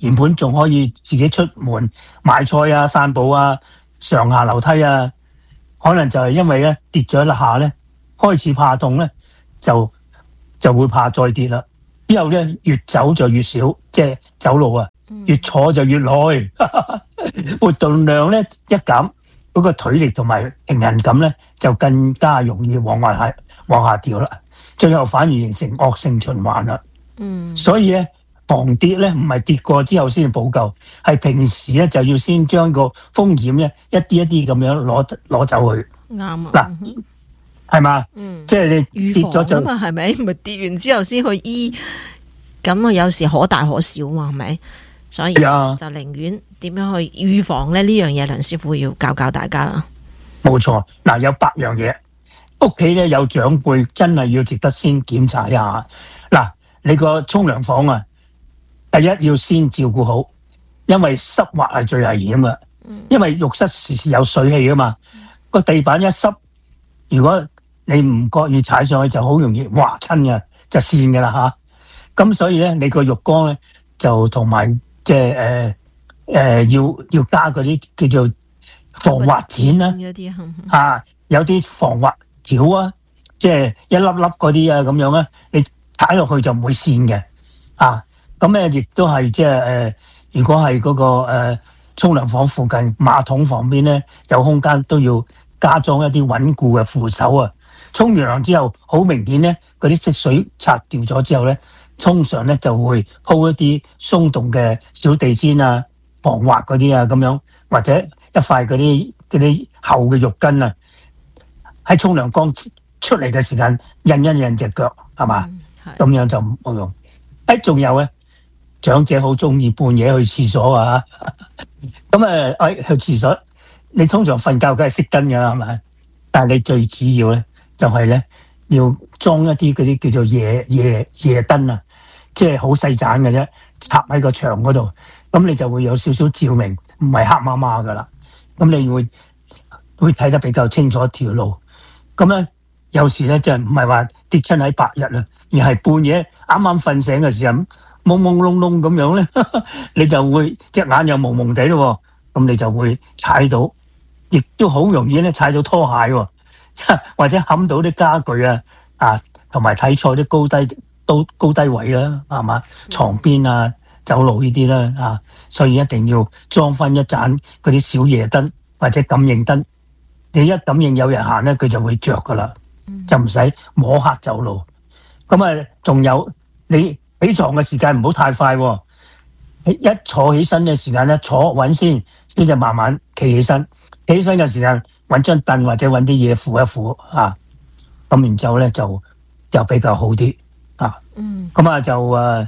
Speaker 6: 原本仲可以自己出門買菜啊、散步啊、上下樓梯啊，可能就係因為咧跌咗一下咧，開始怕痛咧，就就會怕再跌啦。之後咧越走就越少，即係走路啊，越坐就越耐，活動量咧一減，嗰個腿力同埋平衡感咧就更加容易往下下往下掉啦，最後反而形成惡性循環啦。
Speaker 1: 嗯，
Speaker 6: 所以咧防跌咧唔係跌過之後先補救，係平時咧就要先將個風險咧一啲一啲咁樣攞攞走佢。
Speaker 1: 啱啊。
Speaker 6: 嗱，係嘛？
Speaker 1: 嗯，
Speaker 6: 即係你跌咗就
Speaker 1: 預防啊嘛，係咪？唔係跌完之後先去醫，咁啊有時可大可小嘛，係咪？所以就
Speaker 6: 啊
Speaker 1: 寧願點樣去預防咧？呢樣嘢梁師傅要教教大家啦。
Speaker 6: 冇錯，嗱有八樣嘢，屋企咧有長輩真係要值得先檢查一下。嗱，你個沖涼房啊，第一要先照顧好，因為濕滑係最危險嘅，因為浴室時時有水氣啊嘛，個地板一濕，如果你唔覺意踩上去就好容易滑親嘅，就跣嘅啦嚇。咁所以咧，你個浴缸咧就同埋即係誒誒要要加嗰啲叫做防滑墊啦。
Speaker 1: 嗰啲
Speaker 6: 啊，有啲防滑條啊，即係一粒粒嗰啲啊，咁樣咧，你踩落去就唔會跣嘅。啊，咁咧亦都係即係誒，如果係嗰個誒沖涼房附近馬桶旁邊咧有空間，都要加裝一啲穩固嘅扶手啊。沖完涼之後，好明顯咧，嗰啲積水擦掉咗之後咧，通常咧就會鋪一啲鬆動嘅小地氈啊、防滑嗰啲啊，咁樣或者一塊嗰啲嗰啲厚嘅浴巾啊，喺沖涼缸出嚟嘅時間印一印隻腳，係嘛？咁、嗯、樣就冇用。誒，仲有咧，長者好中意半夜去廁所啊！咁誒，誒去廁所，你通常瞓覺梗係熄燈㗎啦，係咪？但係你最主要咧，就係咧要裝一啲嗰啲叫做夜夜夜燈啊，即係好細盞嘅啫，插喺個牆嗰度，咁你就會有少少照明，唔係黑麻麻噶啦。咁你會會睇得比較清楚條路。咁咧有時咧就唔係話跌親喺白日啊，而係半夜啱啱瞓醒嘅時候，朦朦朧朧咁樣咧，你就會隻眼又朦朦地咯，咁你就會踩到，亦都好容易咧踩到拖鞋喎。或者冚到啲家具啊，啊，同埋睇錯啲高低高高低位啦，係嘛？床邊啊、走路呢啲啦，啊，所以一定要裝翻一盞嗰啲小夜燈或者感應燈。你一感應有人行咧，佢就會着噶啦，就唔使摸黑走路。咁啊，仲有你起床嘅時間唔好太快喎，一坐起身嘅時間咧，坐穩先，先至慢慢企起身。企起身嘅時間，揾張凳或者揾啲嘢扶一扶啊，咁然之後咧就就比較好啲啊。
Speaker 1: 嗯，
Speaker 6: 咁啊就誒，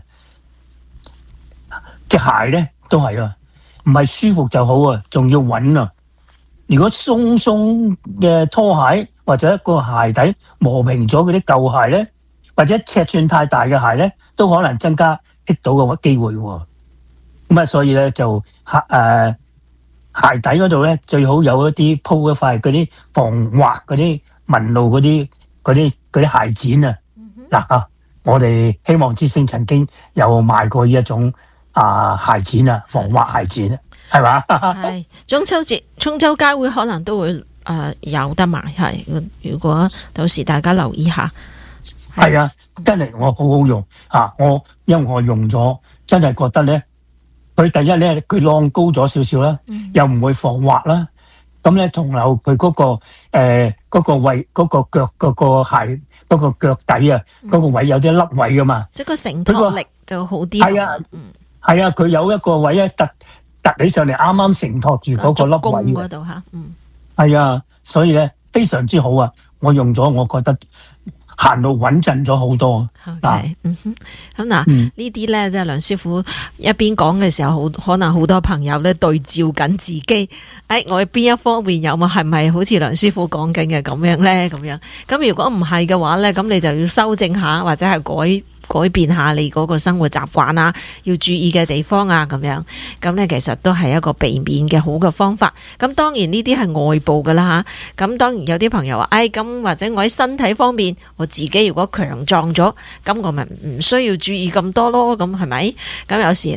Speaker 6: 隻鞋咧都係啊，唔係舒服就好啊，仲要穩啊。如果鬆鬆嘅拖鞋或者一個鞋底磨平咗嗰啲舊鞋咧，或者尺寸太大嘅鞋咧，都可能增加踢到嘅機會喎。咁啊，所以咧就誒。呃鞋底嗰度咧，最好有一啲鋪一塊嗰啲防滑嗰啲紋路嗰啲嗰啲嗰啲鞋墊啊！嗱、嗯、啊，我哋希望之星曾經有賣過呢一種啊鞋墊啊，防滑鞋墊啊，係嘛？
Speaker 1: 係中秋節中秋街會可能都會誒、呃、有得賣，係如果到時大家留意下。
Speaker 6: 係啊，真係我好好用啊！我因為我用咗，真係覺得咧。佢第一咧，佢晾高咗少少啦，又唔會防滑啦。咁咧，仲有佢嗰、嗰個誒嗰、呃嗰個位嗰、嗰個腳嗰、嗰個鞋嗰、嗰個腳底啊，嗰、嗰個位有啲凹位噶嘛。
Speaker 1: 即係個承托力就好啲。
Speaker 6: 係啊，係啊，佢有一個位咧突突起上嚟，啱啱承托住嗰個凹位
Speaker 1: 嗰度嚇。嗯，
Speaker 6: 係啊，所以咧非常之好啊！我用咗，我覺得。行路穩陣咗好多。
Speaker 1: 係，嗯哼，咁嗱，呢啲咧即係梁師傅一邊講嘅時候，好可能好多朋友咧對照緊自己，誒、哎，我邊一方面有冇係咪好似梁師傅講緊嘅咁樣咧？咁樣，咁如果唔係嘅話咧，咁你就要修正下，或者係改。改變下你嗰個生活習慣啊，要注意嘅地方啊，咁樣咁咧，其實都係一個避免嘅好嘅方法。咁當然呢啲係外部噶啦吓，咁當然有啲朋友話，哎咁或者我喺身體方面，我自己如果強壯咗，咁我咪唔需要注意咁多咯，咁係咪？咁有時嗱，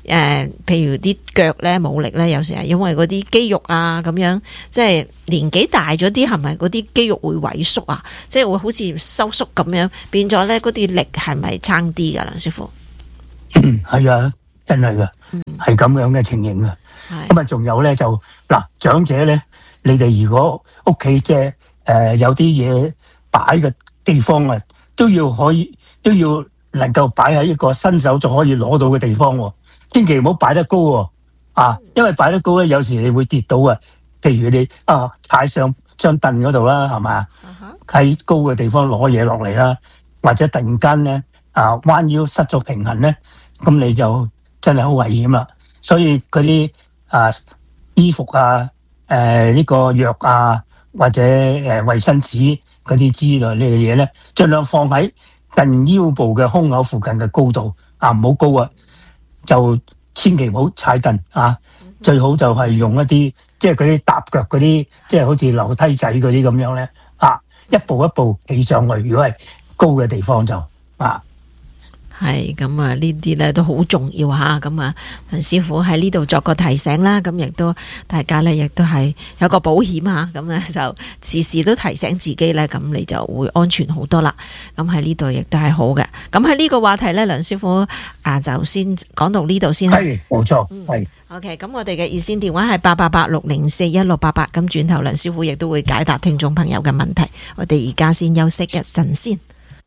Speaker 1: 誒，譬如啲腳咧冇力咧，有時係因為嗰啲肌肉啊咁樣，即係年紀大咗啲，係咪嗰啲肌肉會萎縮啊？即係會好似收縮咁樣，變咗咧嗰啲力係咪差啲噶？梁師傅，
Speaker 6: 嗯，係啊，真係噶，係咁樣嘅情形啊。咁啊，仲有咧就嗱，長者咧，你哋如果屋企即係誒有啲嘢擺嘅地方啊，都要可以都要能夠擺喺一個伸手就可以攞到嘅地方喎，千祈唔好擺得高喎，啊，因為擺得高咧，有時你會跌到啊。譬如你啊踩上張凳嗰度啦，係咪？喺高嘅地方攞嘢落嚟啦，或者突然間咧啊彎腰失咗平衡咧，咁你就真係好危險啦。所以嗰啲啊衣服啊、誒呢個藥啊，或者誒衛生紙嗰啲之類呢嘅嘢咧，盡量放喺近腰部嘅胸口附近嘅高度啊，唔好高啊，就千祈唔好踩凳啊，最好就係用一啲即係嗰啲踏腳嗰啲，即係好似樓梯仔嗰啲咁樣咧啊，一步一步企上去。如果係高嘅地方就啊。
Speaker 1: 係咁啊，呢啲咧都好重要吓，咁啊，陳師傅喺呢度作個提醒啦，咁亦都大家咧亦都係有個保險吓，咁咧就時時都提醒自己咧，咁你就會安全好多啦。咁喺呢度亦都係好嘅。咁喺呢個話題咧，梁師傅啊就先講到呢度先啦。
Speaker 6: 係，冇錯，係。
Speaker 1: OK，咁我哋嘅熱線電話係八八八六零四一六八八，咁轉頭梁師傅亦都會解答聽眾朋友嘅問題。我哋而家先休息一陣先。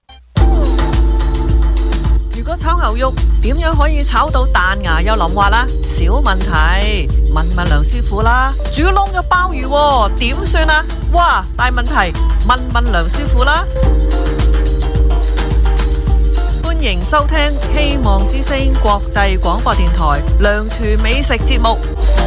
Speaker 5: 如果炒牛肉點樣可以炒到彈牙又腍滑啦？小問題，問問梁師傅啦。煮窿嘅鮑魚點算啊？哇，大問題，問問梁師傅啦。歡迎收聽希望之聲國際廣播電台梁廚美食節目。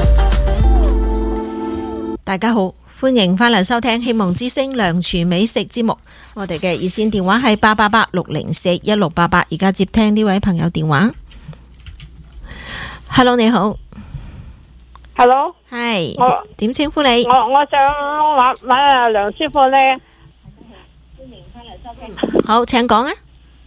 Speaker 1: 大家好，歡迎翻嚟收聽希望之聲梁廚美食節目。我哋嘅熱線電話係八八八六零四一六八八，而家接聽呢位朋友電話。Hello， 你好。
Speaker 8: Hello，
Speaker 1: 係
Speaker 8: 我
Speaker 1: 點稱呼你？
Speaker 8: 我我想揾揾阿梁師傅咧。歡迎翻嚟收聽。
Speaker 1: 好，請講啊。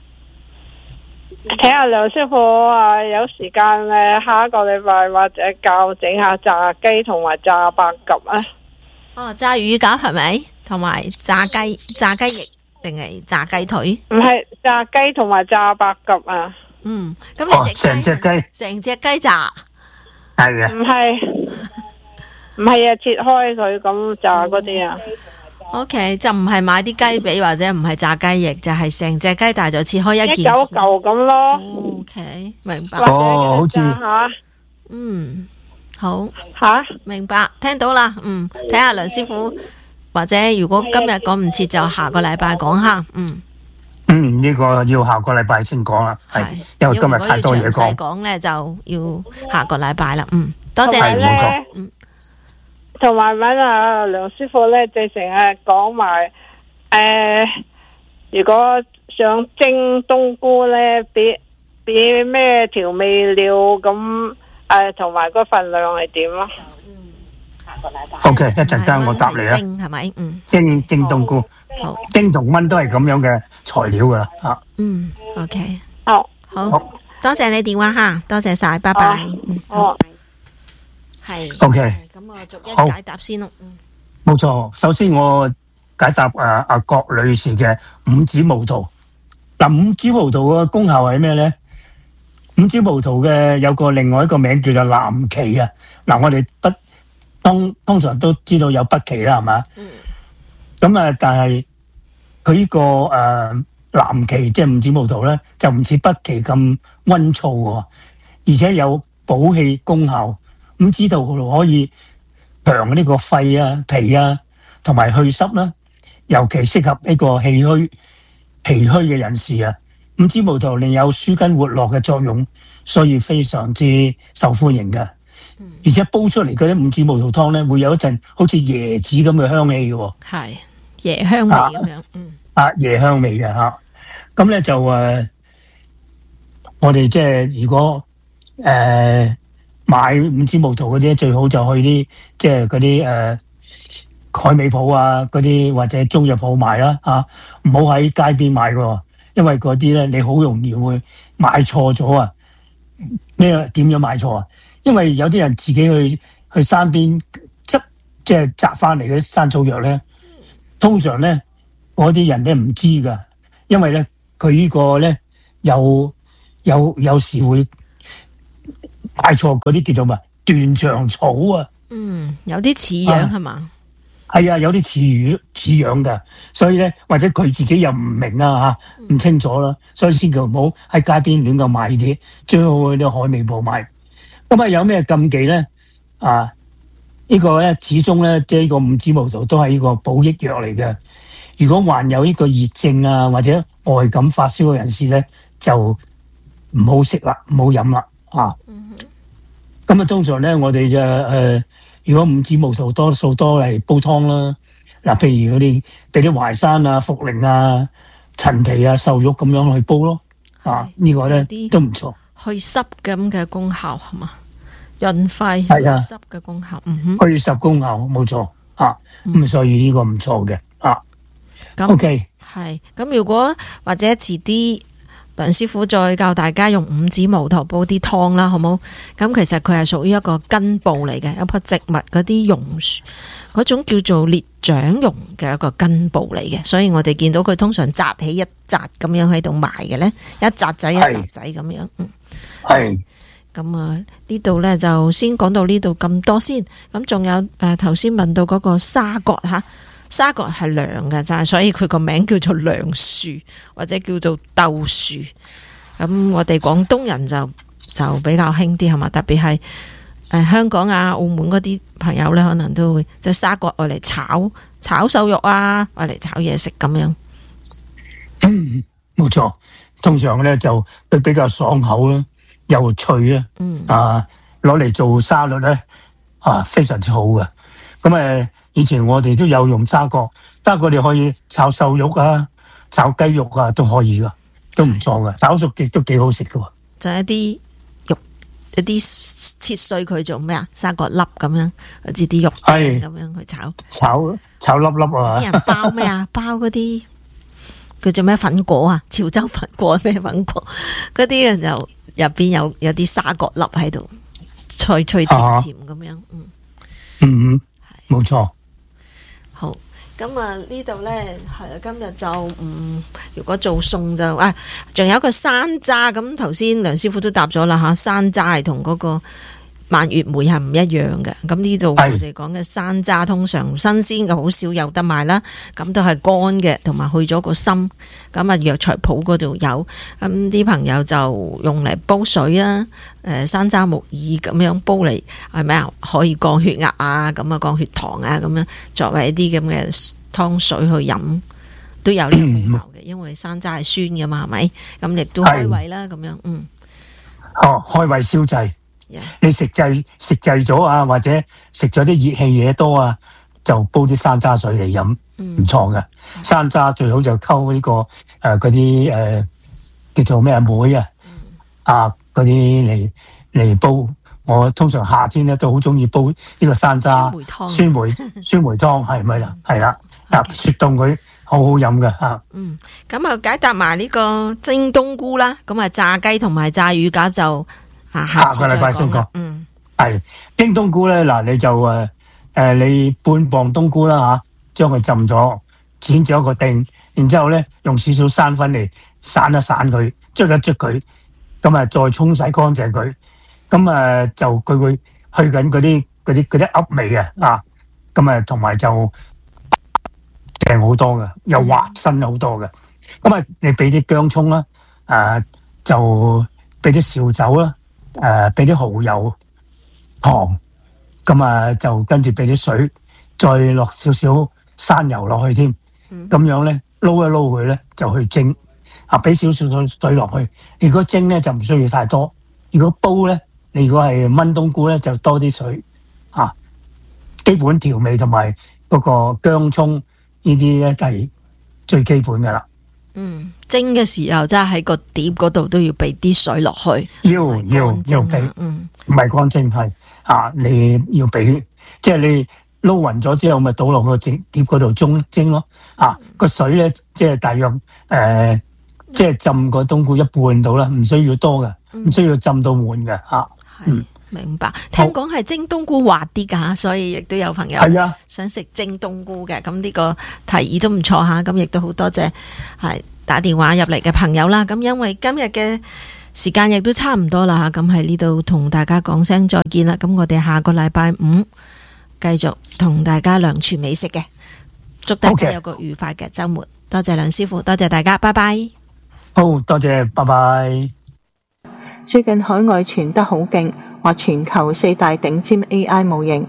Speaker 8: 睇下梁師傅啊，有時間誒，下一個禮拜或者教整下炸雞同埋炸白鴿啊。
Speaker 1: 哦，炸乳鴿係咪？同埋炸雞、炸雞翼定係炸雞腿？
Speaker 8: 唔係炸雞同埋炸白鴿啊。
Speaker 1: 嗯，咁你
Speaker 6: 成隻雞，
Speaker 1: 成隻雞炸。
Speaker 6: 係啊。
Speaker 8: 唔係，唔係啊，切開佢咁炸嗰啲啊。
Speaker 1: O K， 就唔係買啲雞髀或者唔係炸雞翼，就係成隻雞，但係就切開一件。
Speaker 8: 一嚿嚿咁咯。
Speaker 1: O K， 明白。
Speaker 6: 哦，好似
Speaker 8: 吓。
Speaker 1: 嗯，好。
Speaker 8: 吓，
Speaker 1: 明白，聽到啦。嗯，睇下梁師傅，或者如果今日講唔切，就下個禮拜講下。嗯。
Speaker 6: 嗯，呢個要下個禮拜先講啦，係，因為今日太多嘢講。
Speaker 1: 講咧就要下個禮拜啦。嗯，多謝你。
Speaker 6: 冇錯。
Speaker 1: 嗯。
Speaker 8: 同埋揾阿梁師傅咧，就成日講埋誒，如果想蒸冬菇咧，俾俾咩調味料咁誒，同埋個份量係點咯？嗯，下個禮拜。
Speaker 6: O K， 一陣間我答你啊。
Speaker 1: 蒸係咪？嗯。
Speaker 6: 蒸蒸冬菇，
Speaker 1: 好。
Speaker 6: 蒸同炆都係咁樣嘅材料噶啦，吓。
Speaker 1: 嗯 ，O K。
Speaker 8: 好。
Speaker 1: 好。多謝你電話吓，多謝晒，拜拜。嗯。好。係
Speaker 6: ，OK，
Speaker 1: 咁我逐一解答先咯。
Speaker 6: 冇錯，首先我解答誒阿郭女士嘅五指毛桃。嗱，五指毛桃嘅功效係咩咧？五指毛桃嘅有個另外一個名叫做藍芪啊。嗱，我哋不通通常都知道有北芪啦，係嘛？嗯。咁啊，但係佢呢個誒藍芪即係五指毛桃咧，就唔似北芪咁溫燥喎，而且有補氣功效。五指桃可以強呢個肺啊、脾啊，同埋去濕啦，尤其適合呢個氣虛、脾虛嘅人士啊。五指毛桃另有舒筋活絡嘅作用，所以非常之受歡迎嘅。而且煲出嚟嗰啲五指毛桃湯咧，會有一陣好似椰子咁嘅香氣嘅。
Speaker 1: 係椰香味咁樣，嗯
Speaker 6: 啊椰香味嘅吓。咁咧就誒，我哋即係如果誒。呃買五指毛桃嗰啲最好就去啲即係嗰啲誒海味鋪啊，嗰啲或者中藥鋪買啦吓，唔好喺街邊買嘅，因為嗰啲咧你好容易會買錯咗啊， 咩點樣買錯啊？因為有啲人自己去去山邊執即係摘翻嚟嘅山草藥咧，通常咧嗰啲人咧唔知噶，因為咧佢呢個咧有有有時會買錯嗰啲叫做乜斷腸草啊。
Speaker 1: 嗯，有啲似樣係嘛？
Speaker 6: 係啊，有啲似魚似樣嘅，所以咧或者佢自己又唔明啊嚇，唔清楚啦，所以千祈唔好喺街邊亂咁買呢啲，最好去啲海味鋪買。咁啊有咩禁忌咧？啊，呢個咧始終咧即係呢個五指毛桃都係呢個補益藥嚟嘅。如果患有呢個熱症啊或者外感發燒嘅人士咧，就唔好食啦，唔好飲啦啊。咁啊通常咧我哋就誒。呃如果五指毛桃多數多嚟煲湯啦，嗱，譬如嗰啲俾啲淮山啊、茯苓啊、陳皮啊、瘦肉咁樣去煲咯，啊，呢個咧都唔錯。
Speaker 1: 去濕咁嘅功效係嘛？潤肺去
Speaker 6: 係啊
Speaker 1: 濕嘅功效，嗯哼，
Speaker 6: 去濕功效冇錯啊，咁所以呢個唔錯嘅啊。
Speaker 1: 咁
Speaker 6: OK
Speaker 1: 係咁，如果或者遲啲梁師傅再教大家用五指毛桃煲啲湯啦，好冇？咁其實佢係屬於一個根部嚟嘅，一棵植物嗰啲榕樹嗰種叫做烈掌榕嘅一個根部嚟嘅，所以我哋見到佢通常紮起一紮咁樣喺度賣嘅咧，一紮仔一紮仔咁樣，嗯，
Speaker 6: 係。
Speaker 1: 咁啊呢度咧就先講到呢度咁多先，咁仲有誒頭先問到嗰個沙葛嚇。沙葛係涼嘅，就係所以佢個名叫做涼樹或者叫做豆樹。咁我哋廣東人就就比較興啲係嘛，特別係誒香港啊、澳門嗰啲朋友咧，可能都會即係沙葛愛嚟炒炒瘦肉啊，愛嚟炒嘢食咁樣。
Speaker 6: 嗯，冇錯，通常咧就佢比較爽口啦，又脆啊，
Speaker 1: 嗯
Speaker 6: 啊攞嚟做沙律咧啊非常之好嘅。咁誒。以前我哋都有用沙葛，沙葛你可以炒瘦肉啊、炒雞肉啊都可以噶，都唔錯噶，炒熟亦都幾好食噶。
Speaker 1: 就一啲肉，一啲切碎佢做咩啊？沙葛粒咁樣，好似啲肉咁樣去炒。
Speaker 6: 炒炒粒粒啊！
Speaker 1: 啲人包咩啊？包嗰啲叫做咩粉果啊？潮州粉果咩粉果？嗰啲人就入邊有有啲沙葛粒喺度，脆脆甜甜咁樣。嗯
Speaker 6: 嗯，冇錯。
Speaker 1: 好，咁啊呢度呢，係啊，今日就唔、嗯，如果做餸就啊，仲有一個山楂，咁頭先梁師傅都答咗啦吓，山楂係同嗰個蔓越莓係唔一樣嘅。咁呢度我哋講嘅山楂通常新鮮嘅，好少有得賣啦。咁都係乾嘅，同埋去咗個心。咁啊藥材鋪嗰度有，咁啲朋友就用嚟煲水啦。誒山楂木耳咁樣煲嚟係咪啊？可以降血壓啊，咁啊降血糖啊，咁樣作為一啲咁嘅湯水去飲，都有呢個功效嘅。因為山楂係酸嘅嘛，係咪？咁亦都開胃啦，咁樣嗯。
Speaker 6: 哦，開胃消滯。Yeah. 你食滯食滯咗啊，或者食咗啲熱氣嘢多啊，就煲啲山楂水嚟飲，唔錯嘅。山楂最好就溝呢、這個誒嗰啲誒叫做咩梅啊，啊嗰啲嚟嚟煲。我通常夏天咧都好中意煲呢個山楂酸梅酸梅湯，係咪啦？係啦，啊雪凍佢好好飲嘅吓。嗯，
Speaker 1: 咁啊解答埋呢個蒸冬菇啦，咁啊炸雞同埋炸乳鴿就。啊、下,
Speaker 6: 下個禮拜先講，
Speaker 1: 嗯，
Speaker 6: 係蒸冬菇咧，嗱你就誒誒、呃、你半磅冬菇啦吓，將佢浸咗，剪咗個丁，然之後咧用少少生粉嚟散一散佢，捽一捽佢，咁啊再沖洗乾淨佢，咁啊就佢會去緊嗰啲嗰啲嗰啲噏味嘅啊，咁啊同埋就正好多嘅，又滑身好多嘅，咁啊你俾啲薑葱啦，誒、啊、就俾啲紹酒啦。誒，俾啲蠔油、糖，咁啊就跟住俾啲水，再落少少山油落去添，咁、嗯、樣咧撈一撈佢咧就去蒸，啊俾少少水落去。如果蒸咧就唔需要太多，如果煲咧，你如果係炆冬菇咧就多啲水，啊，基本調味同埋嗰個薑葱呢啲咧係最基本噶啦。
Speaker 1: 嗯，蒸嘅時候真係喺個碟嗰度都要俾啲水落去，
Speaker 6: 要要要俾，嗯，唔係乾蒸係啊，你要俾，即係你撈勻咗之後，咪倒落個蒸碟嗰度蒸蒸咯，啊，個水咧即係大約誒，即係浸個冬菇一半到啦，唔需要多嘅， 唔需要浸到滿嘅嚇。嗯，
Speaker 1: 明白。聽講係蒸冬菇滑啲㗎，所以亦都有朋友
Speaker 6: 係啊
Speaker 1: 想食蒸冬菇嘅。咁呢個提議都唔錯嚇。咁亦都好多謝係打電話入嚟嘅朋友啦。咁因為今日嘅時間亦都差唔多啦，咁喺呢度同大家講聲再見啦。咁我哋下個禮拜五繼續同大家梁廚美食嘅，祝大家有個愉快嘅週末。多謝梁師傅，多謝大家，拜拜。
Speaker 6: 好，多謝，拜拜。
Speaker 9: 最近海外傳得好勁，話全球四大頂尖 A I 模型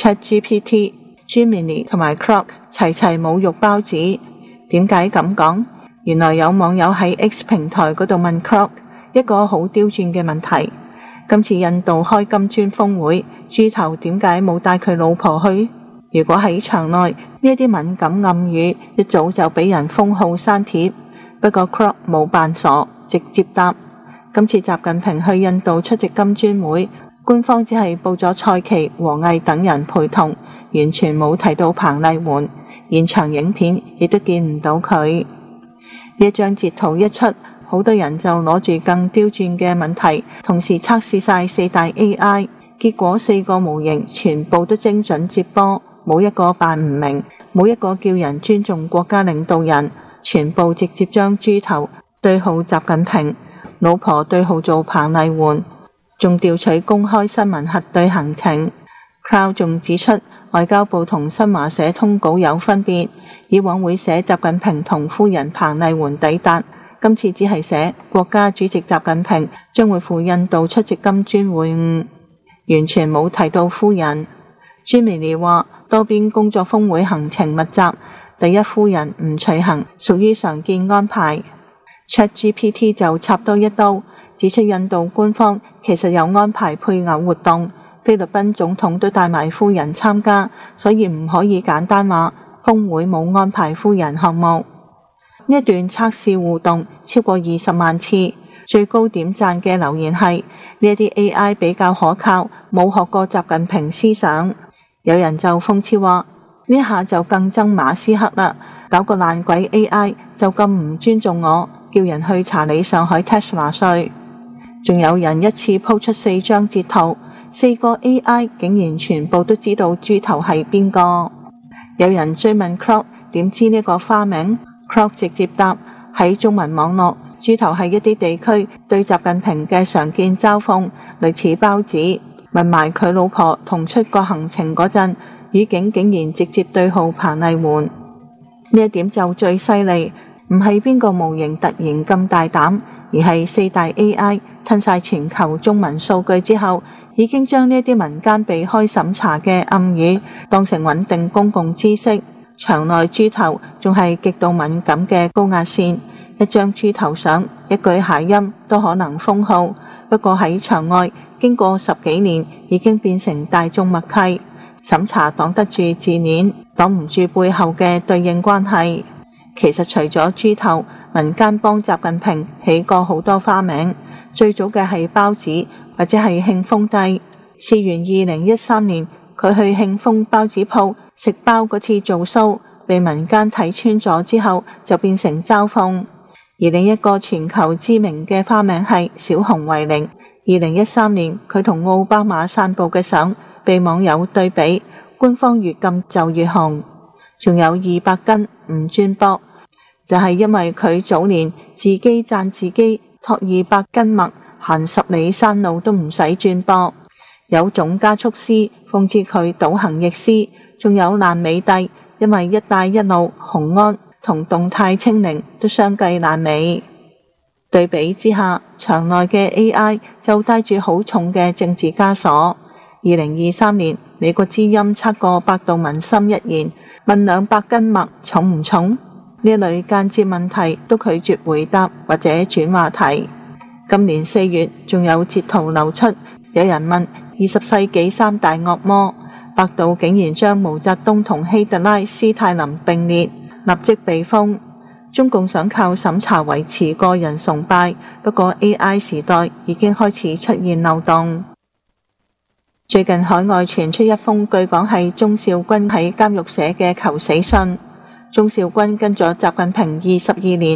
Speaker 9: ChatGPT、Gemini 同埋 Claude 齊齊侮辱包子。點解咁講？原來有網友喺 X 平台嗰度問 Claude一個好刁鑽嘅問題。今次印度開金磚峰會，豬頭點解冇帶佢老婆去？如果喺場內呢一啲敏感暗語一早就俾人封號刪帖。不過 Claude 冇扮傻，直接答：今次習近平去印度出席金磚會，官方只係報咗蔡奇、王毅等人陪同，完全冇提到彭麗媛，現場影片亦都見唔到佢。呢一張截圖一出，好多人就攞住更刁鑽嘅問題，同時測試晒四大 A I， 結果四個模型全部都精準接波，冇一個扮唔明，冇一個叫人尊重國家領導人，全部直接將豬頭對號習近平，老婆對號做彭麗媛，仲調取公開新聞核對行程。Cloud 仲指出，外交部同新華社通稿有分別，以往會寫習近平同夫人彭麗媛抵達，今次只係寫國家主席習近平將會赴印度出席金磚會晤，完全冇提到夫人。Gemini 話多邊工作峰會行程密集，第一夫人唔隨行屬於常見安排。ChatGPT 就插多一刀，指出印度官方其實有安排配偶活動，菲律賓總統都帶埋夫人參加，所以唔可以簡單話峰會冇安排夫人項目。呢一段測試互動超過二十萬次，最高點讚嘅留言係呢一啲 A I 比較可靠，冇學過習近平思想。有人就諷刺話呢下就更憎馬斯克啦，搞個爛鬼 A I 就咁唔尊重我，叫人去查理上海 Tesla 稅。仲有人一次鋪出四張截圖，四個 A I 竟然全部都知道豬頭係邊個。有人追問 Claude 點知呢個花名， Claude 直接答：喺中文網絡，豬頭係一啲地區對習近平嘅常見嘲諷，類似包子。問埋佢老婆同出國行程嗰陣，語境竟然直接對號彭麗媛。呢一點就最犀利，唔係邊個模型突然咁大膽，而係四大 A I 吞晒全球中文數據之後，已經將呢啲民間避開審查嘅暗語當成穩定公共知識。場內豬頭仲係極度敏感嘅高壓線，一張豬頭相、一句諧音都可能封號。不過喺場外，經過十幾年，已經變成大眾默契。審查擋得住字面，擋唔住背後嘅對應關係。其實除咗豬頭，民間幫習近平起過好多花名，最早嘅係包子或者係慶豐帝。事緣二零一三年，佢去慶豐包子鋪食包嗰次做 show，被民間睇穿咗之後，就變成嘲諷。而另一個全球知名嘅花名係小熊維尼。二零一三年，佢同奧巴馬散步嘅相被網友對比，官方越禁就越紅。仲有二百斤唔轉駁，就係、是、因為佢早年自己讚自己托二百斤麥行十里山路都唔使轉駁。有總加速師諷刺佢倒行逆施，仲有爛尾帝，因為一帶一路、雄安同動態清零都相繼爛尾。對比之下，場內嘅 A I 就帶住好重嘅政治枷鎖。二零二三年，美國之音測過百度民心一言，問兩百斤麥重唔重？呢類間接問題都拒絕回答或者轉話題。今年四月，仲有截圖流出，有人問二十世紀三大惡魔，百度竟然將毛澤東同希特拉、斯泰林並列，立即被封。中共想靠審查維持個人崇拜，不過 A I 時代已經開始出現漏洞。最近海外傳出一封據講係鍾肇軍喺監獄寫嘅求死信。鍾肇軍跟咗習近平二十二年，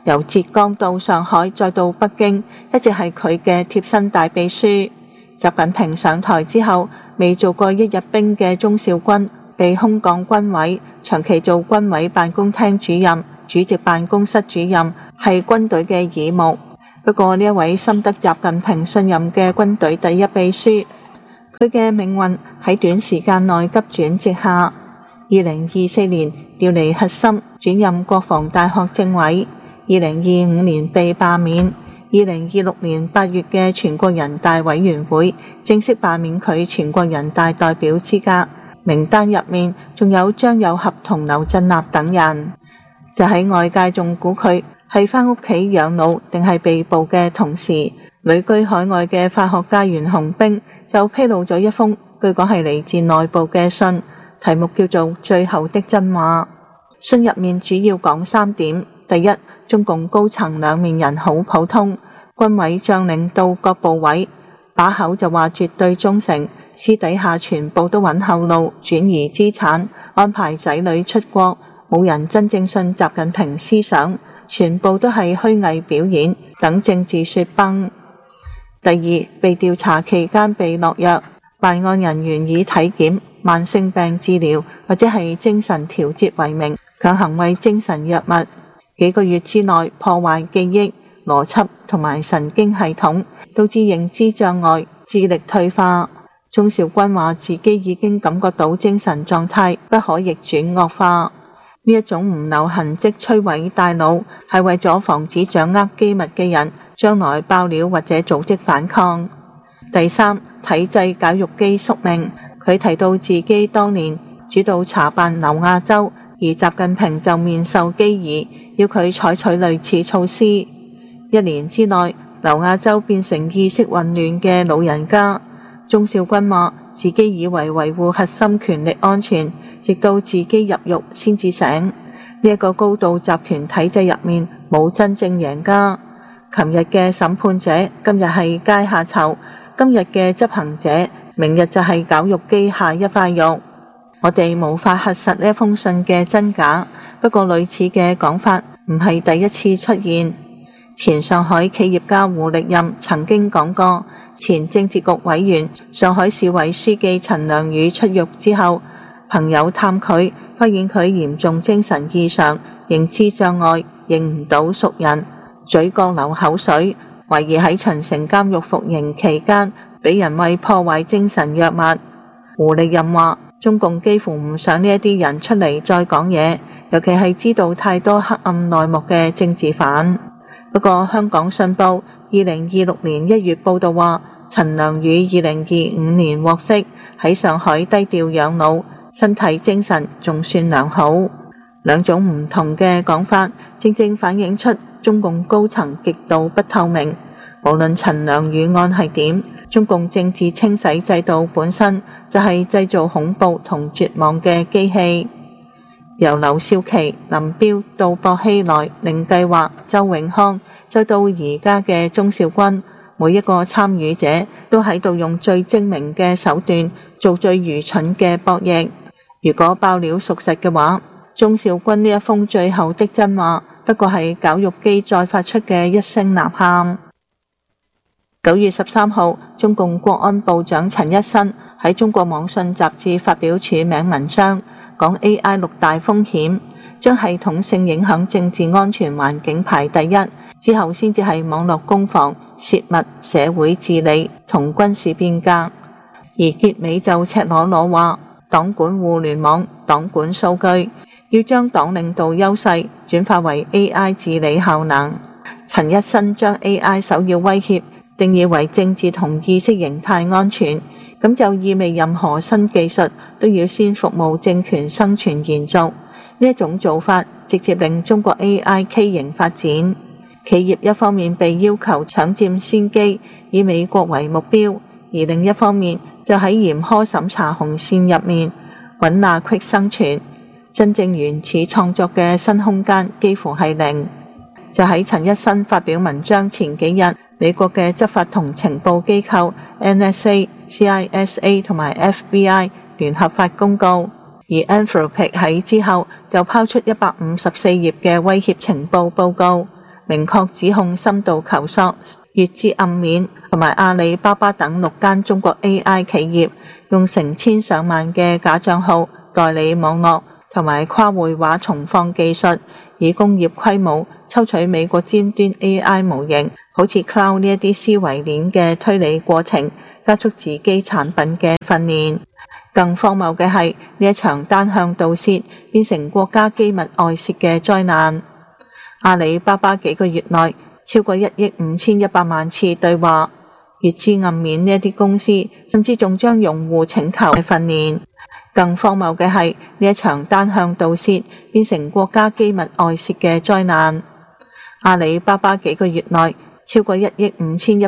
Speaker 9: 由浙江到上海再到北京，一直係佢嘅貼身大秘書。習近平上台之後，未做過一日兵嘅鍾肇軍被空降軍委，長期做軍委辦公廳主任、主席辦公室主任，係軍隊嘅耳目。不過呢一位深得習近平信任嘅軍隊第一秘書，佢嘅命運喺短時間內急轉直下。二零二四年調離核心，轉任國防大學政委。二零二五年被罷免。二零二六年八月嘅全國人大委員會正式罷免佢全國人大代表資格，名單入面仲有張又俠同劉振立等人。就喺外界仲估佢係返屋企養老定係被捕嘅同時，旅居海外嘅法學家袁洪兵就披露咗一封據講係嚟自內部嘅信，題目叫做《最後的真話》。信入面主要講三點：第一，中共高層兩面人好普通，軍委將領到各部委把口就話絕對忠誠，私底下全部都揾後路，轉移資產，安排仔女出國，冇人真正信習近平思想，全部都係虛偽表演，等政治雪崩。第二，被調查期間被落藥，辦案人員以體檢、慢性病治療或者係精神調節為名，強行為精神藥物，幾個月之內破壞記憶、邏輯同埋神經系統，導致認知障礙、智力退化。鍾肇軍話自己已經感覺到精神狀態不可逆轉惡化。呢一種唔留痕跡摧毀大腦，係為咗防止掌握機密嘅人將來爆料或者組織反抗。第三，體制絞肉機宿命。佢提到自己當年主導查辦劉亞洲，而習近平就面授機宜，要佢採取類似措施。一年之內，劉亞洲變成意識混亂嘅老人家。鍾肇軍話自己以為維護核心權力安全，直到自己入獄先至醒。呢、這、一個高度集權體制入面冇真正贏家。琴日嘅審判者，今日係階下囚；今日嘅執行者，明日就係絞肉機下一塊肉。我哋無法核實呢封信嘅真假，不過類似嘅講法唔係第一次出現。前上海企業家胡力任曾經講過，前政治局委員、上海市委書記陳良宇出獄之後，朋友探佢，發現佢嚴重精神異常、認知障礙、認唔到熟人、嘴角流口水，懷疑喺秦城監獄服刑期間俾人餵破壞精神藥物。胡力任話，中共幾乎唔想呢一啲人出嚟再講嘢，尤其係知道太多黑暗內幕嘅政治犯。不過香港信報二零二六年一月報道話，陳良宇二零二五年獲釋，喺上海低調養老，身體精神仲算良好。兩種唔同嘅講法，正正反映出中共高層極度不透明。無論陳良宇案係點，中共政治清洗制度本身就係製造恐怖同絕望嘅機器。由劉少奇、林彪到薄熙來、寧計劃、周永康，再到而家嘅鍾肇軍，每一個參與者都喺度用最精明嘅手段做最愚蠢嘅博弈。如果爆料屬實嘅話，鍾肇軍呢一封最後的真話不過係絞肉機再發出嘅一聲吶喊。九月十三號，中共國安部長陳一新喺中國網信雜誌發表署名文章，講 A I 六大風險，將系統性影響政治安全環境排第一，之後先至係網絡攻防、泄密、社會治理同軍事變革。而結尾就赤裸裸話，黨管互聯網，黨管數據，要將黨領導優勢轉化為 A I 治理效能。陳一新將 A I 首要威脅定義為政治同意識形態安全，咁就意味任何新技術都要先服務政權生存延續。呢一種做法直接令中國 A I 畸形發展，企業一方面被要求搶佔先機，以美國為目標，而另一方面就喺嚴苛審查紅線入面揾罅隙生存，真正原始創作嘅新空間幾乎係零。就喺陳一新發表文章前幾日，美國嘅執法同情報機構 N S A、C I S A 同埋 F B I 聯合發公告，而 Anthropic 喺之後就拋出一百五十四頁嘅威脅情報報告， 明確指控深度求索、月資暗面同埋阿里巴巴等六間中國 A I 企業用成千上萬嘅假帳號代理網絡同埋跨會話重放技術，以工業規模抽取美國尖端 A I 模型，好似 Cloud 呢一啲思維鏈嘅推理過程，加速自己產品嘅訓練。更荒謬嘅係呢一場單向盜竊變成國家機密外泄嘅災難。阿里巴巴幾個月內超過一億五千一百萬次對話，月資暗面呢一啲公司甚至仲將用戶請求嘅訓練。更荒謬嘅係呢一場單向盜竊變成國家機密外泄嘅災難。阿里巴巴幾個月內超過一億五千一